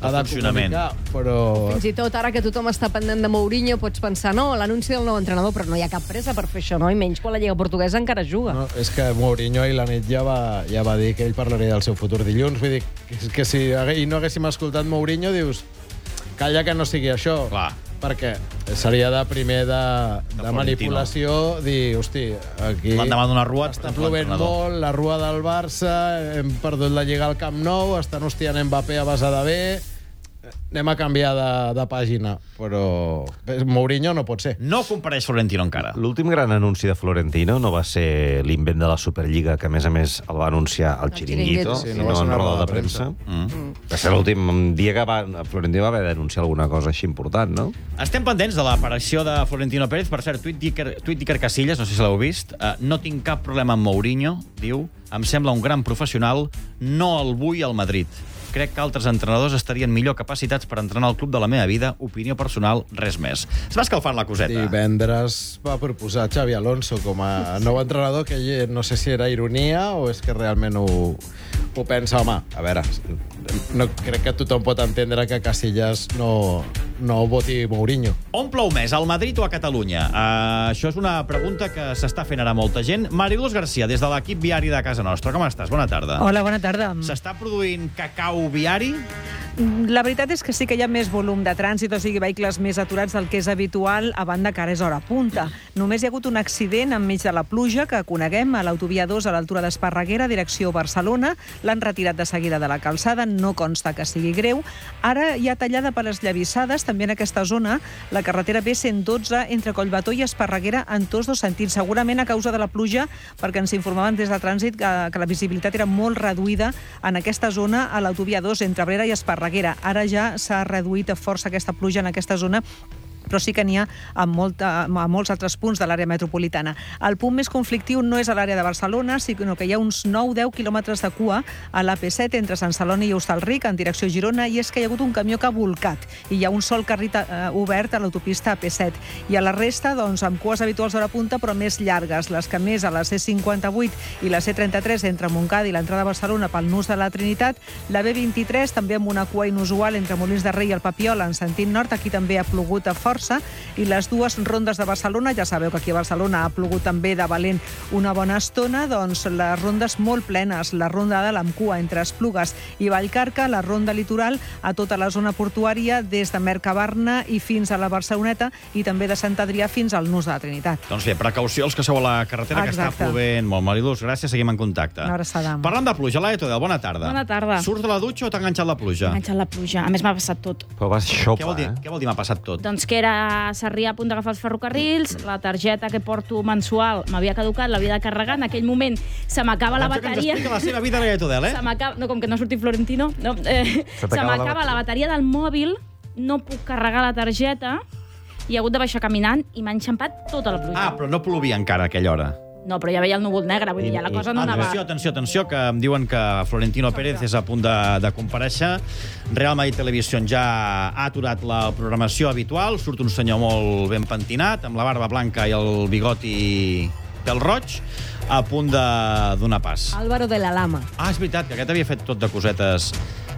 ha de comunicar, però... Fins i tot ara que tothom està pendent de Mourinho, pots pensar, no, l'anunci del nou entrenador, però no hi ha cap pressa per fer això, no? I menys quan la Lliga Portuguesa encara juga. No, és que Mourinho ahir la nit ja va dir que ell parlaria del seu futur dilluns. Vull dir que si no haguéssim escoltat Mourinho, dius, calla que no sigui això. Clar. Perquè seria de primer de manipulació dir, hosti, aquí l'endemà d'una rua està plovent molt, la rua del Barça, hem perdut la Lliga al Camp Nou, estan hostiant Mbappé a base de bé, anem a canviar de pàgina, però Mourinho no pot ser. No compareix Florentino encara. L'últim gran anunci de Florentino no va ser l'invent de la Superliga, que a més el va anunciar al Chiringuito, sinó en roda de premsa. Va ser l'últim dia que Florentino va haver d'anunciar alguna cosa així important, no? Estem pendents de l'aparició de Florentino Pérez. Per cert, tuit d'Iker Casillas, no sé si l'heu vist, no tinc cap problema amb Mourinho, diu, em sembla un gran professional, no el vull al Madrid. Crec que altres entrenadors estarien millor capacitats per entrenar el club de la meva vida. Opinió personal, res més. Es va escalfant la coseta. Divendres va proposar Xavi Alonso com a nou entrenador, que no sé si era ironia o és que realment ho pensa. Home, a veure, no crec que tothom pot entendre que Casillas no voti Mourinho. On plou més, al Madrid o a Catalunya? Això és una pregunta que s'està fent ara molta gent. Mariluz García, des de l'equip viari de casa nostra. Com estàs? Bona tarda. Hola, bona tarda. S'està produint cacau viari? La veritat és que sí que hi ha més volum de trànsit, o sigui, vehicles més aturats del que és habitual, a banda que ara és hora punta. Només hi ha hagut un accident enmig de la pluja que coneguem a l'autovia 2 a l'altura d'Esparreguera, direcció Barcelona. L'han retirat de seguida de la calçada, no consta que sigui greu. Ara hi ha tallada per les Llavissades, també en aquesta zona, la carretera B112 entre Collbató i Esparreguera en tots dos sentits, segurament a causa de la pluja, perquè ens informaven des de trànsit que la visibilitat era molt reduïda en aquesta zona, a l'autovia 2 entre Abrera i Esparreguera. Ara ja s'ha reduït força aquesta pluja en aquesta zona, però sí que n'hi ha a molts altres punts de l'àrea metropolitana. El punt més conflictiu no és a l'àrea de Barcelona, sinó que hi ha uns 9-10 quilòmetres de cua a l'AP7 entre Sant Celoni i Hostalric, en direcció Girona, i és que hi ha hagut un camió que ha volcat i hi ha un sol carril obert a l'autopista AP7. I a la resta, doncs, amb cues habituals d'hora punta, però més llargues, les que més a la C58 i la C33 entre Montcada i l'entrada a Barcelona pel nus de la Trinitat, la B23 també amb una cua inusual entre Molins de Rei i el Papiol en sentit nord, aquí també ha plogut a força, i les dues rondes de Barcelona, ja sabeu que aquí a Barcelona ha plogut també de valent una bona estona, doncs les rondes molt plenes, la ronda de l'Amcua entre Esplugues i Vallcarca, la ronda litoral a tota la zona portuària des de Mercabarna i fins a la Barceloneta i també de Sant Adrià fins al nus de la Trinitat. Doncs bé, precaució els que sou a la carretera. Exacte. Que està plovent molt. Mariluz, gràcies, seguim en contacte. Una abraçada. Parlant de pluja, Laia Tudel, bona tarda. Bona tarda. Surts de la dutxa o t'ha enganxat la pluja? M'ha enganxat la pluja. A més, m'ha passat tot. Però vas xopa, Què vol dir m'ha passat tot? Doncs que era a Sarrià a punt d'agafar els ferrocarrils, la targeta que porto mensual m'havia caducat, l'havia de carregar, en aquell moment se m'acaba la bateria... Que ens explica la seva vida, Laia Tudel, No, com que no ha sortit Florentino, no. Se m'acaba la bateria del mòbil, no puc carregar la targeta, i he hagut de baixar caminant i m'ha enxampat tota la pluja. Ah, però no plovia encara a aquella hora. No, però ja veia el núvol negre, vull dir, ja la cosa no anava... Atenció, que em diuen que Florentino Pérez és a punt de comparèixer. Real Madrid Televisió ja ha aturat la programació habitual. Surt un senyor molt ben pentinat, amb la barba blanca i el bigoti pèl roig, a punt de donar pas. Álvaro de la Lama. Ah, és veritat, que aquest havia fet tot de cosetes...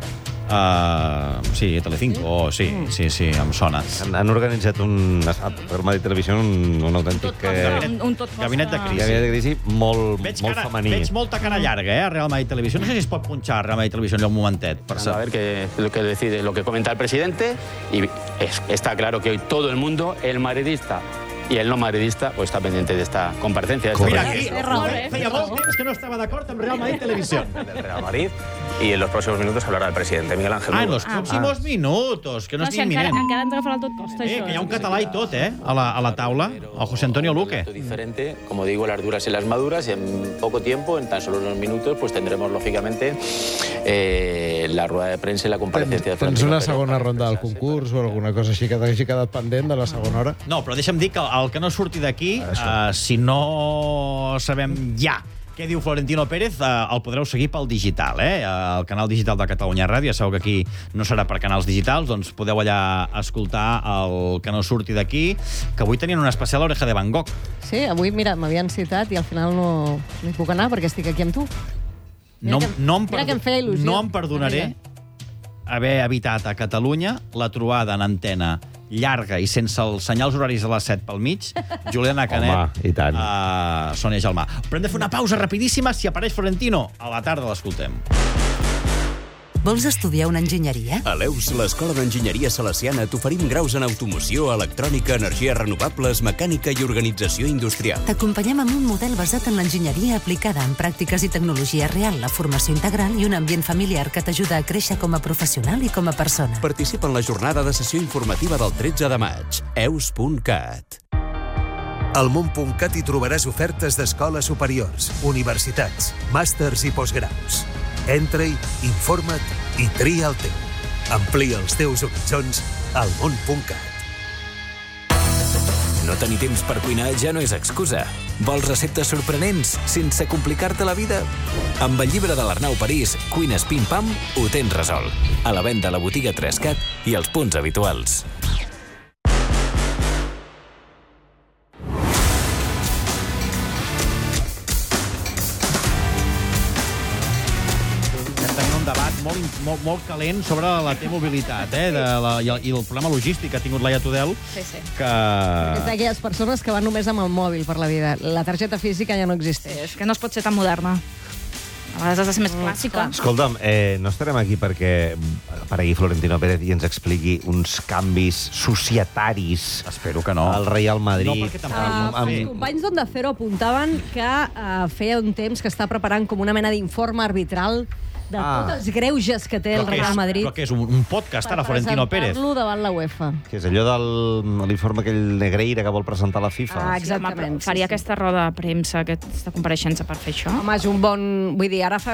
sí, Telecinco, sí, em sona. Han organitzat per Madrid Televisió un autèntic gabinet de crisi molt femení. Veig molta cara llarga, a Real Madrid Televisió. No sé si es pot punxar a Real Madrid Televisió en un momentet. A ver lo que decide, lo que comenta el presidente, y está claro que hoy todo el mundo, el madridista y el no madridista, pues está pendiente de esta comparecencia. Mira, aquí feia molt temps que no estava d'acord amb Real Madrid Televisió. Del Real Madrid, y en los próximos minutos hablará el presidente Miguel Ángel Mudo. En los próximos minutos, que no és inminent. Encara ens agafarà el tot costa, això. Que hi ha un català i tot, a la taula, el José Antonio Luque. Diferente, como digo, las duras y las maduras, y en poco tiempo, en tan solo unos minutos, pues tendremos, lógicamente, la rueda de prensa y la comparecencia de Florentino Pérez. Tens una Pérez. segona ronda del concurs o alguna cosa així que t'hagi quedat pendent de la segona hora? No, però deixa'm dir que el que no surti d'aquí, si no sabem ja què diu Florentino Pérez, el podreu seguir pel digital, el canal digital de Catalunya Ràdio. Ja sabeu que aquí no serà per canals digitals, doncs podeu allà escoltar el que no surti d'aquí, que avui tenien un especial Oreja de Van Gogh. Sí, avui, mira, m'havien citat i al final no hi puc anar perquè estic aquí amb tu. No em que em feia il·lusió. No em perdonaré haver evitat a Catalunya la trobada en antena llarga i sense els senyals horaris a les 7 pel mig, Juliana Canet, Home, i tant. Sònia Gelmà. Però hem de fer una pausa rapidíssima. Si apareix Florentino, a la tarda l'escoltem. Vols estudiar una enginyeria? A l'EUS, l'Escola d'Enginyeria Salesiana, t'oferim graus en automoció, electrònica, energies renovables, mecànica i organització industrial. T'acompanyem amb un model basat en l'enginyeria aplicada en pràctiques i tecnologia real, la formació integral i un ambient familiar que t'ajuda a créixer com a professional i com a persona. Participa en la jornada de sessió informativa del 13 de maig. eus.cat. Al món.cat hi trobaràs ofertes d'escoles superiors, universitats, màsters i postgraus. Entra-hi, informa't i tria el teu. Amplia els teus horitzons al món.cat. No tenir temps per cuinar ja no és excusa. Vols receptes sorprenents sense complicar-te la vida? Amb el llibre de l'Arnau París, Cuines Pim Pam, ho tens resolt. A la venda a la botiga 3CAT i als punts habituals. Molt calent sobre la T-mobilitat, i el problema logístic que ha tingut Laia Tudel, que... És d'aquelles persones que van només amb el mòbil per la vida. La targeta física ja no existeix. És que no es pot ser tan moderna. A vegades has de ser més clàssica. Escolta'm, no estarem aquí perquè aparegui Florentino Pérez i ens expliqui uns canvis societaris. Espero que no. Al Real Madrid. No, perquè tampoc... Els companys d'Onda Cero apuntaven que feia un temps que està preparant com una mena d'informe arbitral de tots els greuges que té el Real Madrid. Però que és un podcast ara, Florentino Pérez. Per presentar-lo davant la UEFA. Que és allò de l'informe aquell Negreira que vol presentar la FIFA. Exactament. Faria aquesta roda de premsa, aquesta compareixença per fer això? Home, és un bon... Vull dir, ara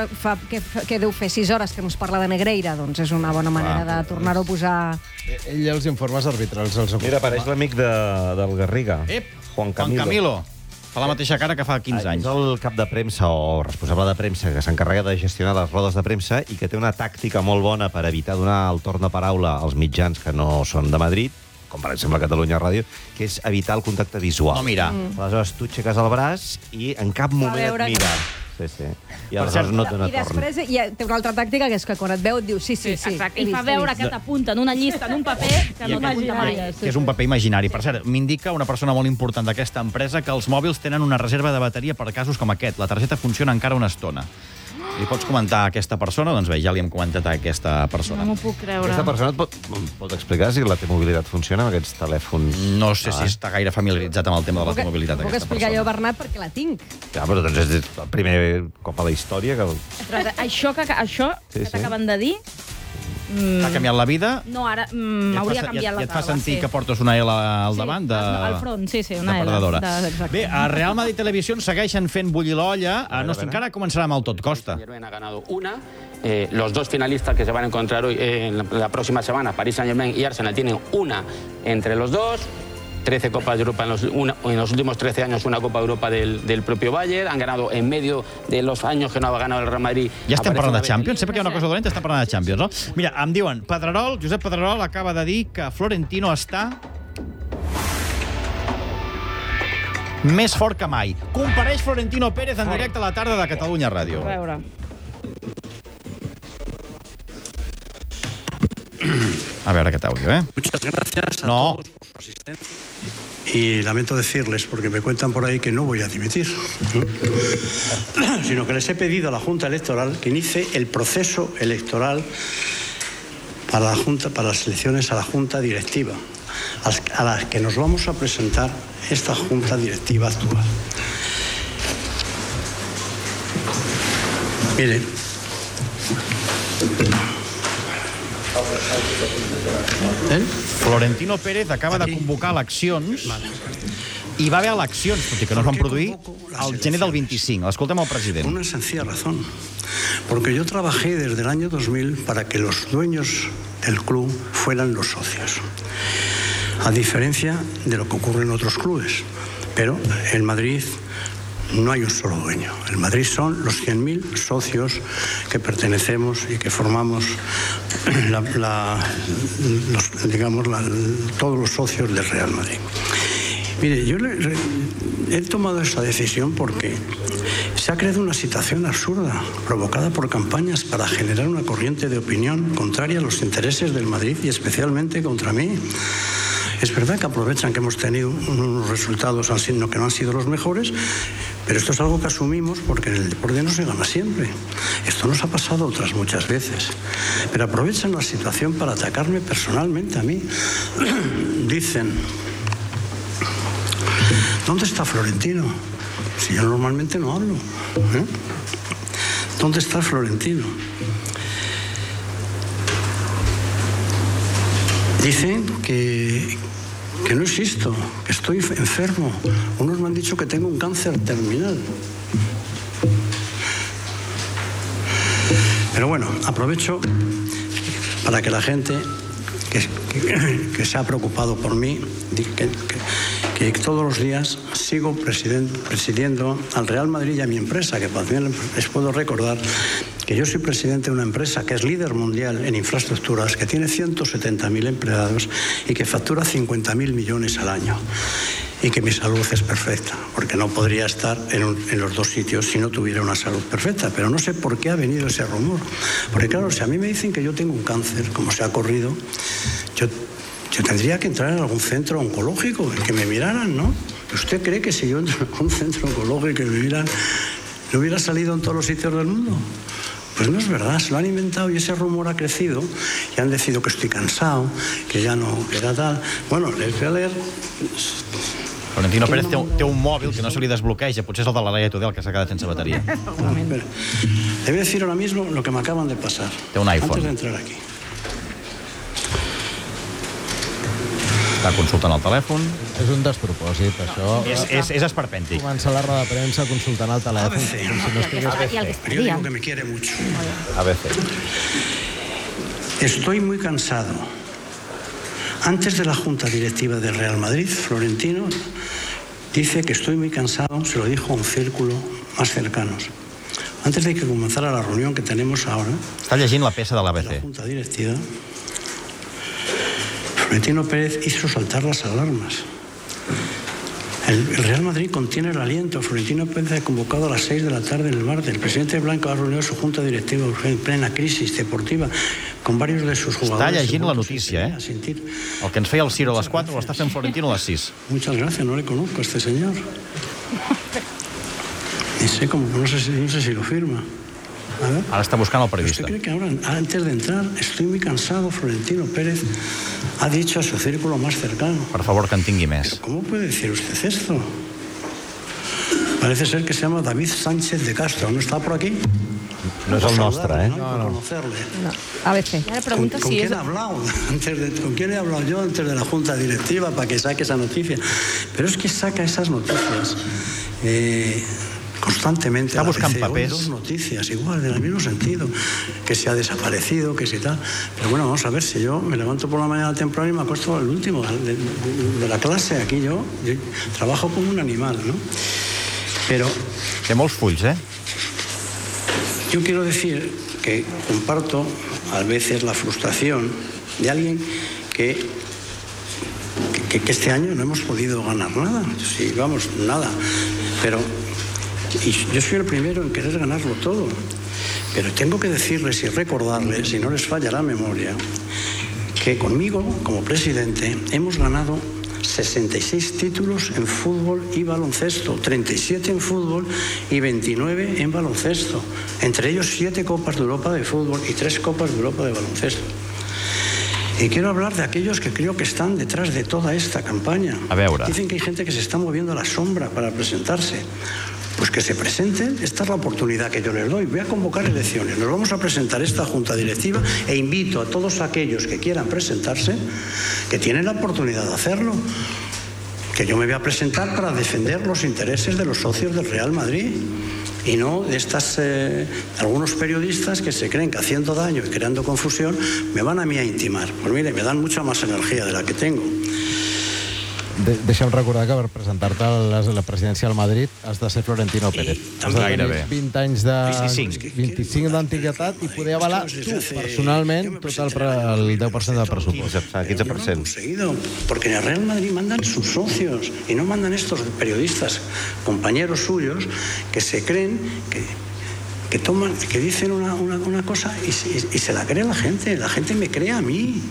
què deu fer 6 hores que no es parla de Negreira? Doncs és una bona manera de tornar-ho a posar... Ell els informes arbitrals els ocupa. Mira, apareix l'amic del Garriga. Juan Camilo. Fa la mateixa cara que fa 15 anys. És el cap de premsa o responsable de premsa que s'encarrega de gestionar les rodes de premsa i que té una tàctica molt bona per evitar donar el torn de paraula als mitjans que no són de Madrid, com per exemple Catalunya Ràdio, que és evitar el contacte visual. No mirar. Aleshores, tu aixeques el braç i en cap moment et mira. Sí. I aleshores no et dona torn. I després té una altra tàctica, que és que quan et veu et diu sí. Exacte, i fa veure que t'apunta en una llista, en un paper, que no t'apunta mai. Que és un paper imaginari. Per cert, m'indica una persona molt important d'aquesta empresa que els mòbils tenen una reserva de bateria per casos com aquest. La targeta funciona encara una estona. Li pots comentar a aquesta persona? Doncs bé, ja li hem comentat a aquesta persona. No m'ho puc creure. Aquesta persona et pot explicar si la T-mobilitat funciona amb aquests telèfons? No sé si està gaire familiaritzat amb el tema de la T-mobilitat. Puc explicar jo, Bernat, perquè la tinc. Ja, però doncs és el primer cop a la història que... Això que t'acaben de dir... T'ha canviat la vida? No, ara m'hauria canviat la I et fa sentir que portes una L al davant? Al front, sí, una L. Bé, a Real Madrid Televisió segueixen fent bullir l'olla. Encara començarà amb el Tot Costa. Ha ganado una. Los dos finalistas que se van a encontrar hoy en la próxima semana, Paris Saint-Germain y Arsenal, tienen una entre los dos. 13 Copas de Europa en los últimos 13 años, una Copa de Europa del propio Bayern. Han ganado en medio de los años que no ha ganado el Real Madrid. Ja estem parlant de Champions? Sempre que hi ha una cosa dolenta estem parlant de Champions, no? Mira, em diuen, Josep Pedrerol acaba de dir que Florentino està més fort que mai. Compareix Florentino Pérez en directe a la tarda de Catalunya Ràdio. A veure. A ver aquest àudio, Muchas gracias a todos por su asistencia. Y lamento decirles, porque me cuentan por ahí que no voy a dimitir, sino que les he pedido a la Junta Electoral que inicie el proceso electoral para las elecciones a la Junta Directiva, a las que nos vamos a presentar esta Junta Directiva actual. Miren. Florentino Pérez acaba de convocar eleccions i va haver eleccions, tot i que no es van produir, al gener del 25. Escoltem el president. Una sencilla razón. Porque yo trabajé desde el año 2000 para que los dueños del club fueran los socios. A diferencia de lo que ocurre en otros clubes. Pero en Madrid no hay un solo dueño. En Madrid son los 100.000 socios que pertenecemos y que formamos todos los socios del Real Madrid. Mire, yo he tomado esta decisión porque Se ha creado una situación absurda, provocada por campañas para generar una corriente de opinión contraria a los intereses del Madrid y especialmente contra mí. Es verdad que aprovechan que hemos tenido unos resultados que no han sido los mejores, pero esto es algo que asumimos porque en el deporte no se gana siempre. Esto nos ha pasado otras muchas veces. Pero aprovechan la situación para atacarme personalmente a mí. Dicen, ¿dónde está Florentino? Si yo normalmente no hablo. ¿Dónde está Florentino? Dicen que no existo, que estoy enfermo. Unos me han dicho que tengo un cáncer terminal. Pero bueno, aprovecho para que la gente que se ha preocupado por mí, que todos los días sigo presidiendo al Real Madrid y a mi empresa, que también les puedo recordar que yo soy presidente de una empresa que es líder mundial en infraestructuras, que tiene 170.000 empleados y que factura 50.000 millones al año. Y que mi salud es perfecta, porque no podría estar en los dos sitios si no tuviera una salud perfecta. Pero no sé por qué ha venido ese rumor. Porque claro, si a mí me dicen que yo tengo un cáncer, como se ha corrido, yo tendría que entrar en algún centro oncológico, que me miraran, ¿no? ¿Usted cree que si yo entro en un centro oncológico y me miran, no hubiera salido en todos los sitios del mundo? Pues no es verdad, se lo han inventado y ese rumor ha crecido y han decidido que estoy cansado, que ya no, que era tal. Bueno, les voy a leer... Florentino Pérez té un mòbil que no se li desbloqueja, potser és el de la Laia Tudel que s'ha quedat sense bateria. Le voy a decir ahora mismo lo que me acaban de pasar. Té un iPhone. Antes de entrar aquí. Està consultant el telèfon. És un despropòsit, això. És esperpèntic. Comença la roda de premsa consultant el telèfon. Com si no estigués... Periódico que me quiere mucho. ABC. Estoy muy cansado. Antes de la Junta Directiva del Real Madrid, Florentino dice que estoy muy cansado, se lo dijo a un círculo más cercanos. Antes de que comenzara la reunión que tenemos ahora... Està llegint la peça de l'ABC. La Junta Directiva, Florentino Pérez hizo saltar las alarmas. El Real Madrid contiene el aliento. Florentino Pérez ha convocado a las 6 de la tarde en el Martes. El presidente Blanco ha reunido su junta directiva en plena crisis deportiva con varios de sus jugadores. Està llegint la notícia, eh? El que ens feia el Ciro a les 4 l'està fent Florentino a les 6. Muchas gracias, no le conozco a este señor. Y sé cómo, no sé si lo firma. Ara està buscant el periodista. ¿Usted cree que ahora, antes de entrar, estoy muy cansado? Florentino Pérez ha dicho a su círculo más cercano. Per favor, que en tingui més. ¿Pero cómo puede decir usted esto? Parece ser que se llama David Sánchez de Castro. ¿No está por aquí? No es el nostre, ¿eh? No. Conocerle. No. ABC. ¿Con quién he hablado? ¿Con quién he hablado yo antes de la Junta Directiva para que saque esa noticia? Pero es que saca esas noticias constantemente. Está buscando papers. Dos noticias igual, en el mismo sentido, que se ha desaparecido, que si tal. Pero bueno, vamos a ver, si yo me levanto por la mañana temprano y me acuesto al último de la clase, aquí yo trabajo como un animal, ¿no? Pero... Té molts fulls, ¿eh? Yo quiero decir que comparto a veces la frustración de alguien que este año no hemos podido ganar nada. Sí, vamos, nada. Pero y yo soy el primero en querer ganarlo todo. Pero tengo que decirles y recordarles, si no les falla la memoria, que conmigo, como presidente, hemos ganado 66 títulos en fútbol y baloncesto, 37 en fútbol y 29 en baloncesto. Entre ellos 7 Copas de Europa de fútbol y 3 Copas de Europa de baloncesto. Y quiero hablar de aquellos que creo que están detrás de toda esta campaña. A veure. Dicen que hay gente que se está moviendo a la sombra para presentarse. Pues que se presenten, esta es la oportunidad que yo les doy. Voy a convocar elecciones, nos vamos a presentar esta junta directiva e invito a todos aquellos que quieran presentarse, que tienen la oportunidad de hacerlo, que yo me voy a presentar para defender los intereses de los socios del Real Madrid y no de algunos periodistas que se creen que haciendo daño y creando confusión me van a mí a intimar. Pues mire, me dan mucha más energía de la que tengo. deixa'm recordar que per presentar-te a la presidència del Madrid has de ser Florentino Pérez. Has de tenir 20 anys de... 25 d'antiguitat i poder avalar tu, personalment, tot el 10% del pressupost. 15%. Porque en el Real Madrid mandan sus socios y no mandan estos periodistas, compañeros suyos, que se creen que dicen una cosa y se la cree la gente me cree a mí.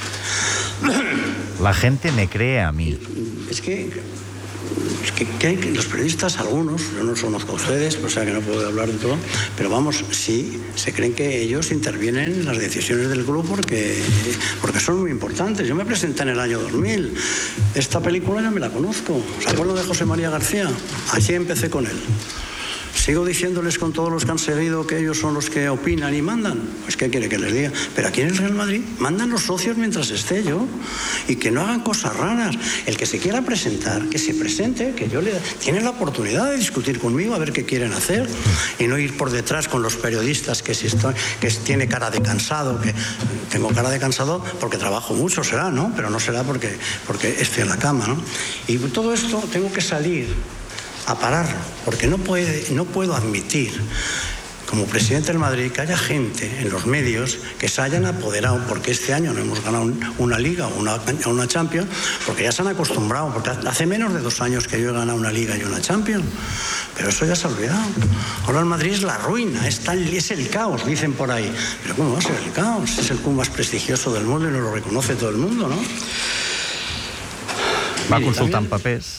La gente me cree a mí. Es que los periodistas, algunos, yo no los conozco a ustedes, o sea que no puedo hablar de todo, pero vamos, sí, se creen que ellos intervienen en las decisiones del club porque son muy importantes. Yo me presenté en el año 2000, esta película ya me la conozco. ¿Se acuerdan de José María García? Así empecé con él. ¿Sigo diciéndoles con todos los que han seguido que ellos son los que opinan y mandan? Pues ¿qué quiere que les diga? Pero aquí en el Real Madrid mandan los socios mientras esté yo y que no hagan cosas raras. El que se quiera presentar, que se presente, que yo tiene la oportunidad de discutir conmigo a ver qué quieren hacer y no ir por detrás con los periodistas que tiene cara de cansado, que tengo cara de cansado porque trabajo mucho, será, ¿no? Pero no será porque estoy en la cama, ¿no? Y todo esto tengo que salir a pararlo, porque no puedo admitir, como presidente del Madrid, que haya gente en los medios que se hayan apoderado, porque este año no hemos ganado una Liga o una Champions, porque ya se han acostumbrado, porque hace menos de 2 años que yo he ganado una Liga y una Champions, pero eso ya se ha olvidado. Ahora el Madrid es la ruina, es el caos, dicen por ahí. Pero ¿cómo va a ser el caos? Es el club más prestigioso del mundo y nos lo reconoce todo el mundo, ¿no? Va consultant papers.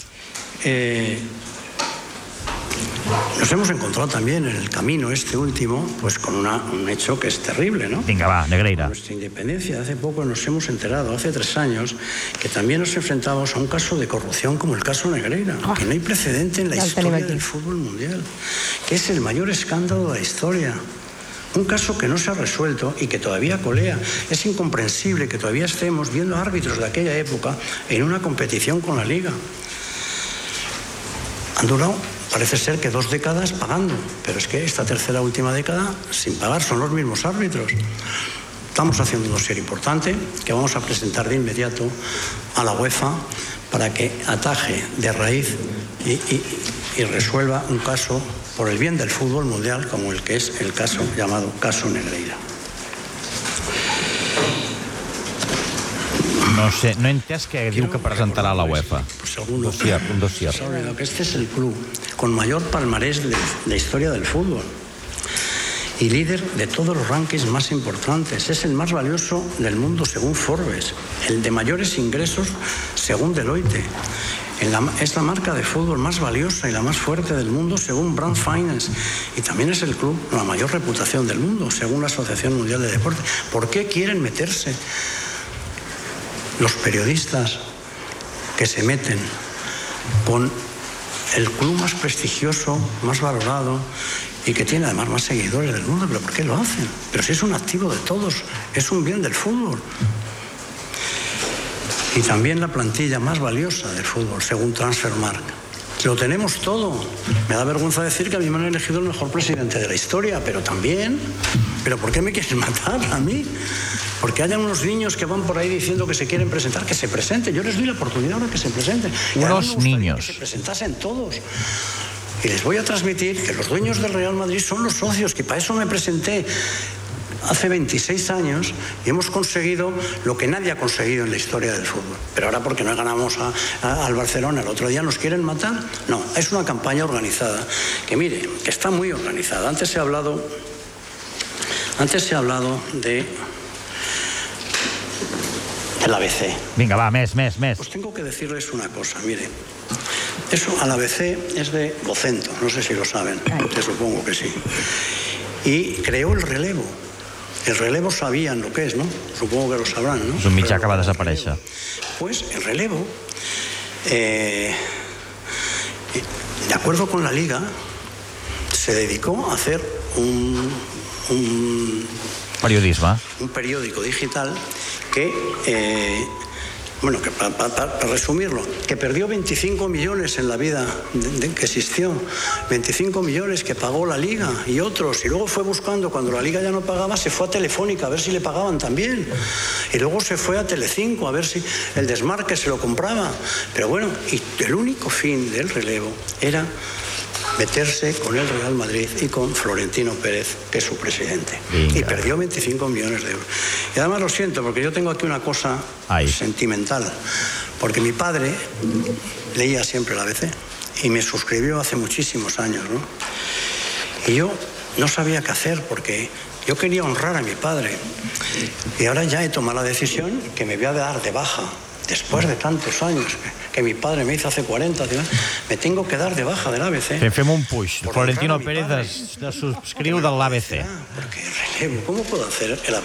Nos hemos encontrado también en el camino este último, pues con un hecho que es terrible, ¿no? Vinga, va, Negreira. Nuestra independencia, hace poco nos hemos enterado, hace 3 años, que también nos enfrentamos a un caso de corrupción como el caso Negreira, que no hay precedente en la historia del fútbol mundial, que es el mayor escándalo de la historia. Un caso que no se ha resuelto y que todavía colea. Es incomprensible que todavía estemos viendo árbitros de aquella época en una competición con la Liga. Han durado, parece ser que 2 décadas pagando, pero es que esta tercera última década sin pagar son los mismos árbitros. Estamos haciendo un dossier importante que vamos a presentar de inmediato a la UEFA para que ataje de raíz y resuelva un caso por el bien del fútbol mundial como el que es el caso llamado caso Negreira. No sé, no he entès què diu que presentarà la UEFA. Un dossier. Que este es el club con mayor palmarés de la historia del fútbol y líder de todos los rankings más importantes. Es el más valioso del mundo según Forbes, el de mayores ingresos según Deloitte. Es la marca de fútbol más valiosa y la más fuerte del mundo según Brand Finance, y también es el club con la mayor reputación del mundo según la Asociación Mundial de Deporte. ¿Por qué quieren meterse los periodistas que se meten con el club más prestigioso, más valorado y que tiene además más seguidores del mundo? ¿Pero por qué lo hacen? Pero si es un activo de todos, es un bien del fútbol. Y también la plantilla más valiosa del fútbol, según Transfermarkt. Lo tenemos todo. Me da vergüenza decir que a mí me han elegido el mejor presidente de la historia, pero también... ¿Pero por qué me quieren matar a mí? Porque hayan unos niños que van por ahí diciendo que se quieren presentar, que se presenten. Yo les doy la oportunidad ahora que se presenten. Unos niños. Que se presentasen todos. Y les voy a transmitir que los dueños del Real Madrid son los socios, que para eso me presenté hace 26 años y hemos conseguido lo que nadie ha conseguido en la historia del fútbol. Pero ahora porque no ganamos al Barcelona el otro día nos quieren matar. No, es una campaña organizada que mire, que está muy organizada. Antes se ha hablado de el ABC. Vinga, va, més. Pues tengo que decirles una cosa, mire. Eso al ABC es de Vocento, no sé si lo saben, que supongo que sí. Y creó el relevo. El relevo sabían lo que es, ¿no? Supongo que lo sabrán, ¿no? És un mitjà que va desaparèixer. Pues el relevo, de acuerdo con la Liga, se dedicó a hacer un periodisme. Un periódico digital que Bueno, que para resumirlo, que perdió 25 millones en la vida que existió, 25 millones que pagó la Liga y otros, y luego fue buscando, cuando la Liga ya no pagaba, se fue a Telefónica a ver si le pagaban también, y luego se fue a Telecinco a ver si el desmarque se lo compraba, pero bueno, y el único fin del relevo era meterse con el Real Madrid y con Florentino Pérez, que es su presidente. Venga. Y perdió 25 millones de euros. Y además lo siento, porque yo tengo aquí una cosa sentimental, porque mi padre leía siempre la ABC y me suscribió hace muchísimos años, ¿no? Y yo no sabía qué hacer, porque yo quería honrar a mi padre. Y ahora ya he tomado la decisión que me voy a dar de baja. Después de tantos años que mi padre me hizo hace 40, me tengo que dar de baja del ABC. Fem un puix. Florentino Pérez es subscriu de l'ABC. Porque relevo, ¿cómo puedo hacer el